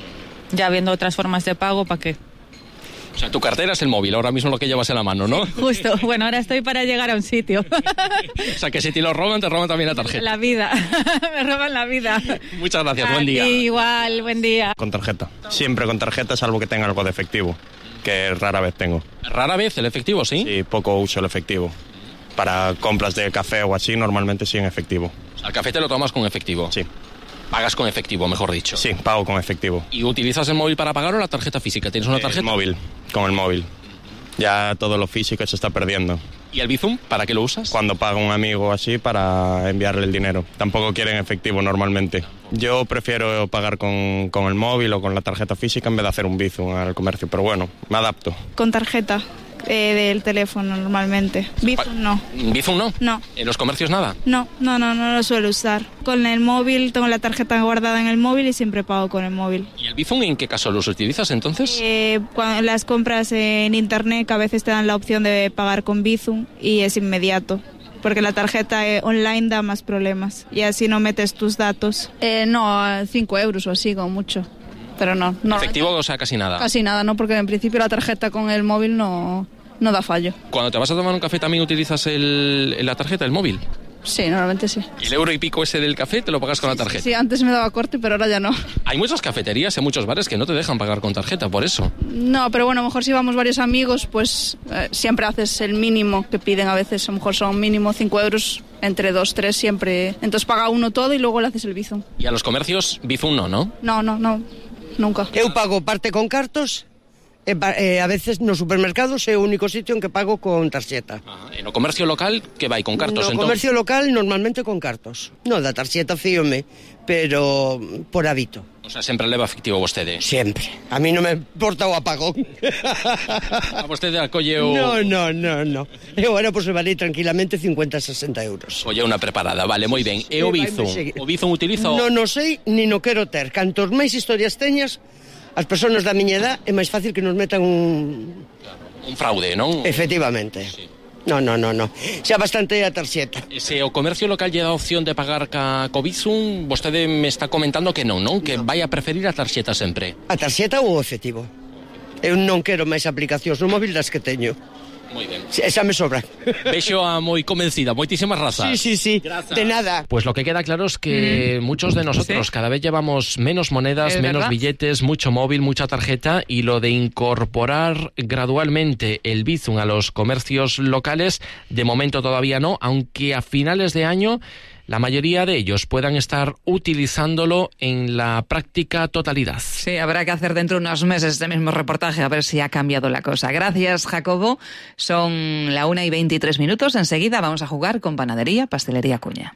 Ya viendo otras formas de pago, ¿para qué? O sea, tu cartera es el móvil, ahora mismo lo que llevas en la mano, ¿no? Justo, bueno, ahora estoy para llegar a un sitio. O sea, que si te lo roban, te roban también la tarjeta. La vida, me roban la vida. Muchas gracias, a buen día. Sí, igual, buen día. Con tarjeta, siempre con tarjeta, salvo que tenga algo de efectivo, que rara vez tengo. ¿Rara vez el efectivo, sí? Sí, poco uso el efectivo. Para compras de café o así, normalmente sí en efectivo. O sea, ¿el café te lo tomas con efectivo? Sí. ¿Pagas con efectivo, mejor dicho? Sí, pago con efectivo. ¿Y utilizas el móvil para pagar o la tarjeta física? ¿Tienes una tarjeta? El móvil, con el móvil. Ya todo lo físico se está perdiendo. ¿Y el Bizum, para qué lo usas? Cuando paga un amigo así, para enviarle el dinero. Tampoco quieren efectivo normalmente. Yo prefiero pagar con, con el móvil o con la tarjeta física en vez de hacer un Bizum al comercio, pero bueno, me adapto. Con tarjeta. Eh, del teléfono normalmente. Bizum no. ¿Bizum no? No. ¿En los comercios nada? No, no, no, no lo suelo usar. Con el móvil, tengo la tarjeta guardada en el móvil y siempre pago con el móvil. ¿Y el Bizum en qué caso los utilizas entonces? Eh, cuando las compras en internet, que a veces te dan la opción de pagar con Bizum y es inmediato. Porque la tarjeta online da más problemas y así no metes tus datos. Eh, no, cinco euros o así, como mucho. Pero no, no. ¿Efectivo o sea casi nada? Casi nada, no, porque en principio la tarjeta con el móvil no, no da fallo. Cuando te vas a tomar un café también utilizas el, la tarjeta, el móvil. Sí, normalmente sí. ¿Y el euro y pico ese del café te lo pagas con la tarjeta? Sí, antes me daba corte, pero ahora ya no. Hay muchas cafeterías y muchos bares que no te dejan pagar con tarjeta, por eso. No, pero bueno, a lo mejor si vamos varios amigos, pues eh, siempre haces el mínimo que piden a veces. A lo mejor son mínimo cinco euros, entre dos, tres siempre. Entonces paga uno todo y luego le haces el Bizum. Y a los comercios, Bizum no, ¿no? No, no, no, nunca. Eu pago parte con cartos, e, eh, a veces nos supermercados é o único sitio en que pago con tarxeta. Ah, en o comercio local, que vai con cartos, No entón? comercio local normalmente con cartos. No, da tarxeta fíome, pero por hábito. O sea, sempre leva efectivo vostede? Sempre. A mí non me importa o apagón. A vostede acolle o... No, no, no, no. Eu ahora pues levarei tranquilamente cincuenta, sesenta euros. Colle unha preparada, vale, moi ben. E o Bizum? O Bizum utiliza o... Non o sei, ni no quero ter. Cantos máis historias teñas, as persoas da miña edad é máis fácil que nos metan un... Un fraude, non? Efectivamente. Sí. No, no, no, no. Xa bastante a tarxeta. Se o comercio local lle dá opción de pagar ca co Bizum, vostede me está comentando que non, non? Que vai a preferir a tarxeta sempre. A tarxeta ou o efectivo? Eu non quero máis aplicacións no móvil das que teño. Moi ben. Esa me sobra. Vexo a moi convencida, moitísimas razas. Sí, sí, sí. Gracias. De nada. Pues lo que queda claro es que mm. muchos de nosotros ¿Sí? cada vez llevamos menos monedas, menos verdad? billetes, mucho móvil, mucha tarjeta, y lo de incorporar gradualmente el Bizum a los comercios locales, de momento todavía no, aunque a finales de año la mayoría de ellos puedan estar utilizándolo en la práctica totalidad. Sí, habrá que hacer dentro de unos meses este mismo reportaje a ver si ha cambiado la cosa. Gracias, Jacobo. Son la una y veintitrés minutos. Enseguida vamos a jugar con Panadería, Pastelería Acuña.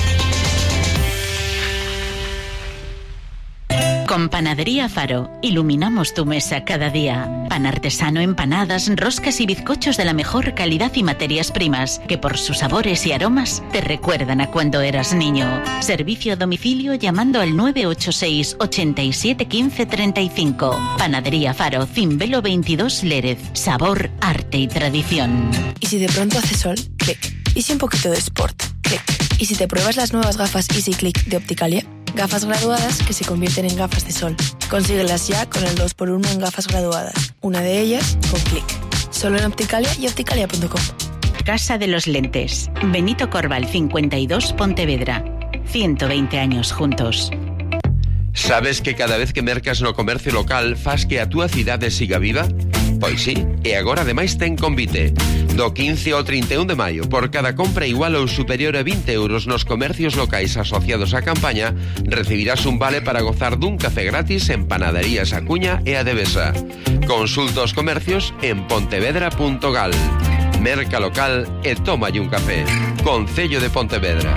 Con Panadería Faro, iluminamos tu mesa cada día. Pan artesano, empanadas, roscas y bizcochos de la mejor calidad y materias primas, que por sus sabores y aromas te recuerdan a cuando eras niño. Servicio a domicilio llamando al nueve ocho seis, ochenta y siete, quince, treinta y cinco. Panadería Faro, Cimbelo veintidós, Lérez. Sabor, arte y tradición. ¿Y si de pronto hace sol? Clic. ¿Y si un poquito de sport? Clic. ¿Y si te pruebas las nuevas gafas Easy Click de Opticalia? Gafas graduadas que se convierten en gafas de sol. Consíguelas ya con el dos por uno en gafas graduadas. Una de ellas con Click. Solo en Opticalia y opticalia punto com. Casa de los Lentes. Benito Corval cincuenta y dos, Pontevedra. ciento veinte años juntos. Sabes que cada vez que mercas no comercio local fas que a túa cidade siga viva? Pois sí, e agora ademais ten convite. Do quince ao trinta e un de maio, por cada compra igual ou superior a vinte euros nos comercios locais asociados á campaña, recibirás un vale para gozar dun café gratis en Panaderías Acuña e a Devesa. Consulta os comercios en pontevedra punto gal. Merca local e tómalle un café. Concello de Pontevedra.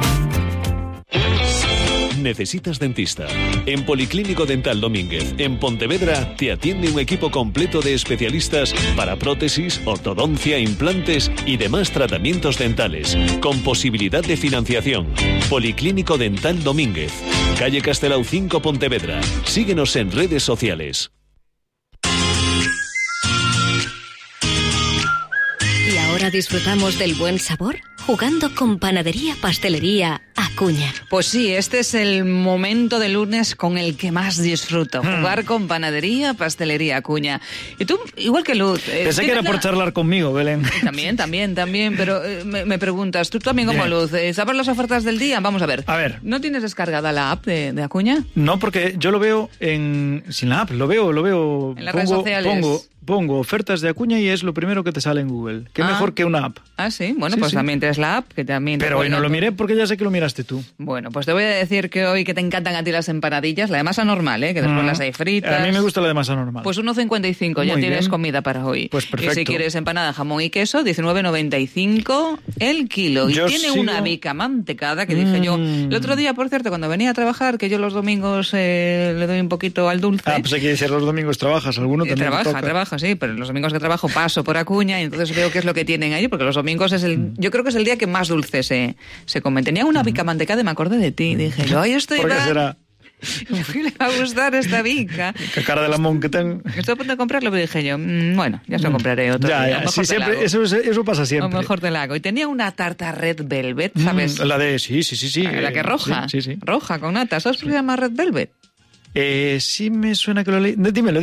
¿Necesitas dentista? En Policlínico Dental Domínguez, en Pontevedra, te atiende un equipo completo de especialistas para prótesis, ortodoncia, implantes y demás tratamientos dentales, con posibilidad de financiación. Policlínico Dental Domínguez, calle Castelao cinco, Pontevedra. Síguenos en redes sociales. ¿Y ahora disfrutamos del buen sabor? Jugando con Panadería, Pastelería Acuña. Pues sí, este es el momento de lunes con el que más disfruto. Mm. Jugar con Panadería, Pastelería Acuña. Y tú, igual que Luz... Eh, Pensé que era la... por charlar conmigo, Belén. También, también, también. Pero eh, me, me preguntas, tú también como Bien. Luz, eh, ¿sabes las ofertas del día? Vamos a ver. A ver. ¿No tienes descargada la app de, de Acuña? No, porque yo lo veo en... sin la app, lo veo, lo veo... En las pongo, redes sociales. Pongo, pongo ofertas de Acuña y es lo primero que te sale en Google. Qué ah. mejor que una app. Ah, sí. Bueno, sí, pues sí. también tienes la app, que también... Pero hoy no lo miré porque ya sé que lo miraste tú. Bueno, pues te voy a decir que hoy que te encantan a ti las empanadillas, la de masa normal, ¿eh? Que después mm. las hay fritas. A mí me gusta la de masa normal. Pues uno cincuenta y cinco, ya tienes bien. Comida para hoy. Pues perfecto. Y si quieres empanada, jamón y queso, diecinueve noventa y cinco el kilo. Y yo tiene sigo... una bica mantecada que dije mm. yo. El otro día, por cierto, cuando venía a trabajar, que yo los domingos eh, le doy un poquito al dulce. Ah, pues hay que decir, los domingos trabajas, alguno también Trabaja, toca. trabaja, sí, pero los domingos que trabajo paso por Acuña y entonces veo qué es lo que tienen ahí, porque los domingos es el, mm. yo creo que es el día que más dulce se, se comen. Tenía una bica mantecada y me acordé de ti. Dije yo, ahí estoy. ¿Por qué será? ¿Qué le va a gustar esta bica? Qué cara de lamón que tengo. Estoy a punto de comprarlo, pero dije yo, mmm, bueno, ya se lo compraré otro ya, día. Ya, sí, siempre, eso, eso pasa siempre. O mejor te la hago. Y tenía una tarta Red Velvet, ¿sabes? Mm, la de, sí, sí, sí. sí la que es roja. Sí, sí, sí. Roja, con nata. ¿Sabes por qué se llama Red Velvet? Eh, sí me suena que lo leí. Dímelo, dímelo.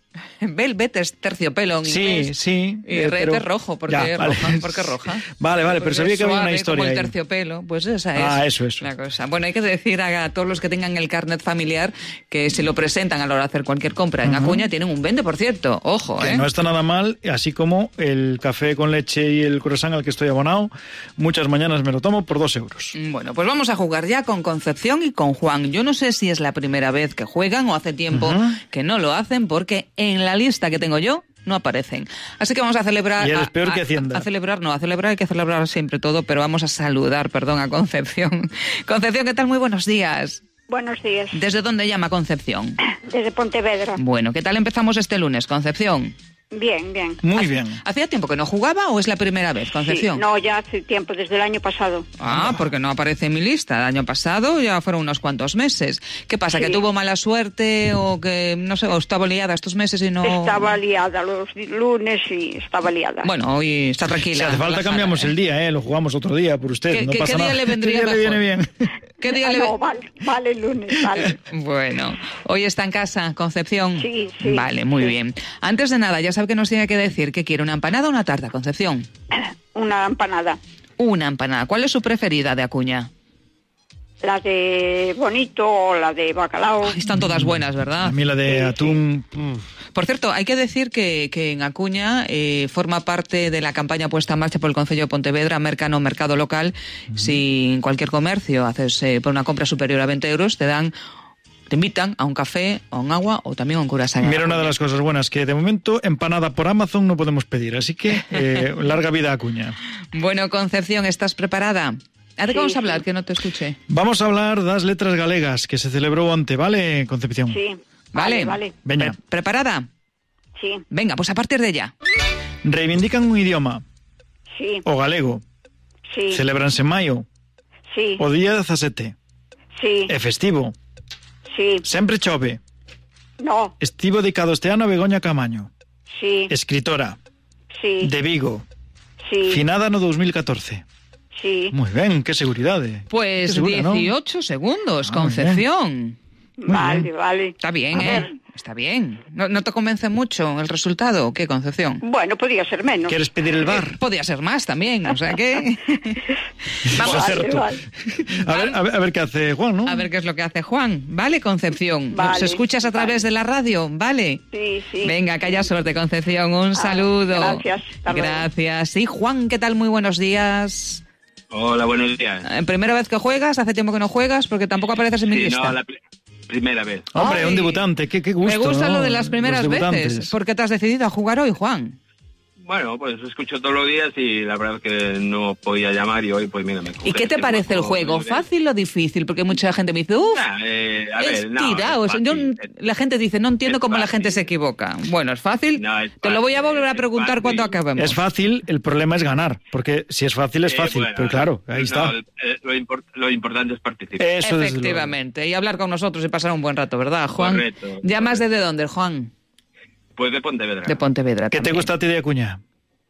Velvet es terciopelo en Sí, inglés. sí. Y eh, red pero- es rojo. ¿Por Ya, qué vale. roja? ¿Por qué roja? Vale, vale, pero Porque sabía es que había una suave, historia como el ahí. terciopelo, pues esa es Ah, eso, eso. la cosa. Bueno, hay que decir a todos los que tengan el carnet familiar que si lo presentan a la hora de hacer cualquier compra en Ujú. Acuña tienen un veinte por ciento. Ojo, Que ¿eh? no está nada mal, así como el café con leche y el croissant al que estoy abonado, muchas mañanas me lo tomo por dos euros. Bueno, pues vamos a jugar ya con Concepción y con Juan. Yo no sé si es la primera vez que juegan o hace tiempo Ujú. que no lo hacen porque en la lista que tengo yo no aparecen. Así que vamos a celebrar... Y eres a- peor a- que Hacienda. A celebrar, no, a celebrar hay que celebrar siempre todo, pero vamos a saludar, perdón, a Concepción. Concepción, ¿qué tal? Muy buenos días. Buenos días. ¿Desde dónde llama Concepción? Desde Pontevedra. Bueno, ¿qué tal empezamos este lunes, Concepción? Bien, bien. Muy bien. ¿Hacía tiempo que no jugaba o es la primera vez, Concepción? Sí, no, ya hace tiempo, desde el año pasado. Ah, porque no aparece en mi lista. El año pasado ya fueron unos cuantos meses. ¿Qué pasa? Sí. ¿Que tuvo mala suerte o que, no sé, o estaba liada estos meses y no...? Estaba liada los di- lunes y estaba liada. Bueno, hoy está tranquila. Si hace falta relajada, cambiamos ¿eh? el día, ¿eh? Lo jugamos otro día por usted, ¿Qué- no qué- pasa qué día nada. le vendría ¿Qué día le mejor? viene bien? ¿Qué día Ah, le... no, vale, vale el lunes, vale. Bueno, ¿hoy está en casa, Concepción? Sí, sí, Vale, muy sí. bien. Antes de nada, ya sabe que nos tiene que decir que quiere una empanada o una tarta, Concepción. Una empanada. Una empanada. ¿Cuál es su preferida de Acuña? La de bonito o la de bacalao. Ay, están todas buenas, ¿verdad? A mí la de atún... Por cierto, hay que decir que, que en Acuña eh, forma parte de la campaña puesta en marcha por el Concello de Pontevedra, Mercano Mercado Local. Si en cualquier comercio haces eh, por una compra superior a veinte euros, te dan, te invitan a un café, a un agua o también a un curasán. Mira, una de las cosas buenas, que de momento empanada por Amazon no podemos pedir, así que eh, larga vida a Acuña. Bueno, Concepción, ¿estás preparada? ¿A de qué Sí, vamos a sí. hablar? Que no te escuche. Vamos a hablar das letras galegas que se celebró onte, vale, Concepción? Sí, Vale, vale, vale. Veña, Pre- ¿Preparada? Sí, Venga, pues a partir de ya. reivindican un idioma, sí, o galego, sí, celebranse en maio, sí, o día dezasete, sí, é festivo, sí, sempre chove, no, estivo dedicado este ano a Begoña Camaño, sí, escritora, sí, de Vigo, sí, finada no dos mil catorce. sí. Moi ben, que seguridade. Pues Qué segura, ¿no? dieciocho segundos, Ah, muy Concepción. Vale, vale. Está bien, A ¿eh? ver. Está bien. ¿No, no te convence mucho el resultado? ¿Qué, Concepción? Bueno, podía ser menos. ¿Quieres pedir el bar? Podía ser más también, o sea que... Vamos Vale, a cierto. vale. A ver, a ver, a ver qué hace Juan, ¿no? A ver qué es lo que hace Juan. ¿Vale, Concepción? Vale, ¿Nos escuchas a través de la radio? ¿Vale? Sí, sí. Venga, que haya suerte, Concepción. Un Ah, saludo. gracias, hasta luego. Gracias. Sí, Juan, ¿qué tal? Muy buenos días. Hola, buenos días. Eh, ¿Primera vez que juegas? ¿Hace tiempo que no juegas? Porque tampoco apareces en mi Sí, lista. no, la pri- primera vez. Hombre, Ay. un debutante, qué, qué gusto. Me gusta ¿no? lo de las primeras Los veces. debutantes. ¿Por qué te has decidido a jugar hoy, Juan? Bueno, pues escucho todos los días y la verdad es que no podía llamar y hoy pues mira, me ¿Y qué te parece el juego? ¿Fácil o difícil? Porque mucha gente me dice, uff, Eh, a es ver, no, tirado. es Eso, yo- fácil. la gente dice, no entiendo es cómo la fácil. gente se equivoca. Bueno, es fácil. No, es Te lo voy a fácil, volver a es preguntar fácil. cuando acabemos. Es fácil, el problema es ganar, porque si es fácil es Eh, fácil, bueno, pero claro, ahí no, está. el- el- lo, import- lo importante es participar. Eso desde luego. Efectivamente. Y hablar con nosotros y pasar un buen rato, ¿verdad, Juan? Correcto, ¿Llamas desde dónde, Juan? Pues de Pontevedra. De Pontevedra. ¿Qué te también. gusta a ti de Acuña?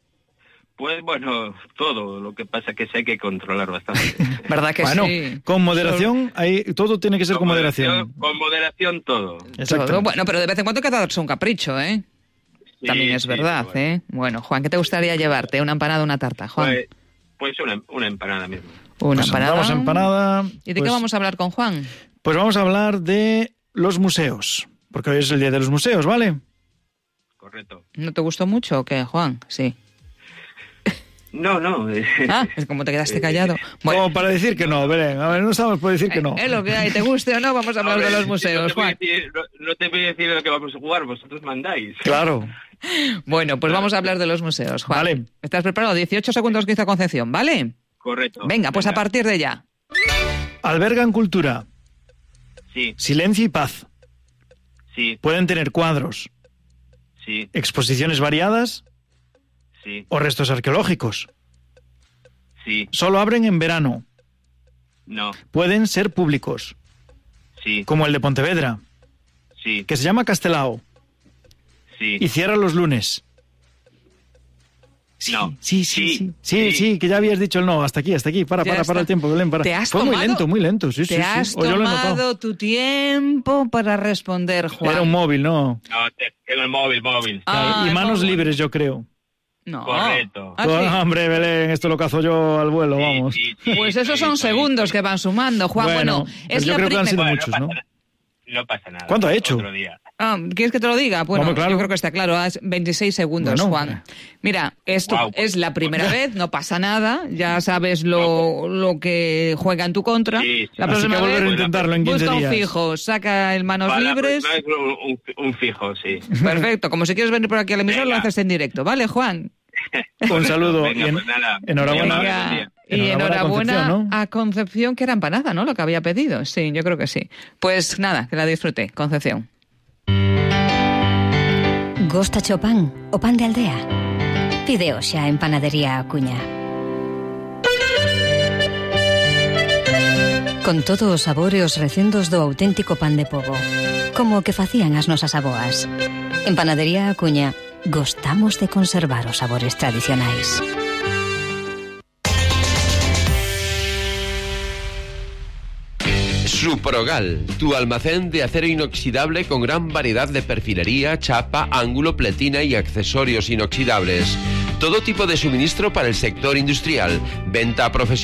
Pues bueno, todo. Lo que pasa que sí hay que controlar bastante. ¿Verdad que Bueno, sí? con moderación, ahí, todo tiene que ser con, moderación. Con moderación todo. Exacto. Todo. Bueno, pero de vez en cuando hay que darse un capricho, ¿eh? Sí, También es sí, verdad, bueno. ¿eh? Bueno, Juan, ¿qué te gustaría llevarte? ¿Una empanada o una tarta, Juan? Pues, pues una, una empanada mismo. Una Pues empanada. vamos a empanada. ¿Y de pues, qué vamos a hablar con Juan? Pues vamos a hablar de los museos, porque hoy es el día de los museos, ¿vale? Correcto. ¿No te gustó mucho o qué, Juan? Sí. No, no. eh, Ah, es como te quedaste callado. Bueno, Como para decir que no, Belén. A ver, no estamos por decir que no. es lo que hay, te guste o no, vamos a hablar a ver, de los no museos, te voy a Juan. decir- No, no te voy a decir lo que vamos a jugar, vosotros mandáis. Claro. Bueno, pues vamos a hablar de los museos, Juan. Vale. ¿Estás preparado? dieciocho segundos que hizo Concepción, ¿vale? Correcto. Venga, pues a partir de ya. Albergan cultura, Sí, silencio y paz. sí, Pueden tener cuadros, sí, exposiciones variadas sí, o restos arqueológicos. sí, Solo abren en verano. no, Pueden ser públicos, sí, como el de Pontevedra, sí, que se llama Castelao sí, y cierra los lunes. Sí, no. sí, sí, sí, sí, sí, que ya habías dicho el no, hasta aquí, hasta aquí, para, Ya para, está. para el tiempo, Belén, para. ¿Te has Fue muy tomado- lento, muy lento, sí, sí, Te sí. has O yo lo he notado. tomado tu tiempo para responder, Juan. Era un móvil, ¿no? No, te- tengo el móvil, móvil. Ah, y el manos móvil. libres, yo creo. No. Correcto. Ah, Tú, sí. hombre, Belén, esto lo cazo yo al vuelo, vamos. Pues esos son segundos que van sumando, Juan. Bueno, Bueno, es pues yo la creo que han sido primera. muchos, ¿no? No pasa nada. ¿Cuánto ha hecho? Otro día. Ah, ¿quieres que te lo diga? Bueno, Hombre, claro. yo creo que está claro, es veintiséis segundos, Bueno, Juan. Mira, esto Guau. es la primera vez, no pasa nada, ya sabes lo, lo que juega en tu contra. Sí, sí. La Así próxima que volver a vez, intentarlo en quince busca un días. fijo, saca el manos Para la libres. próxima vez un, un- un fijo, sí. Perfecto, como si quieres venir por aquí a la emisora, lo Venga. haces en directo, ¿vale, Juan? Un saludo Venga, y en- pues nada. enhorabuena. Venga, y Enhorabuena a enhorabuena Concepción, ¿no? a Concepción, que era empanada, ¿no? Lo que había pedido. Sí, yo creo que sí. Pues nada, que la disfrute, Concepción. Gosta o pan, o pan de aldea. Pide xa en Panadería Acuña. Con todos os sabores e os recendos do auténtico pan de pobo, como o que facían as nosas aboas. En Panadería Acuña, gostamos de conservar os sabores tradicionais. Suprogal, tu almacén de acero inoxidable con gran variedad de perfilería, chapa, ángulo, pletina y accesorios inoxidables. Todo tipo de suministro para el sector industrial. Venta profesional.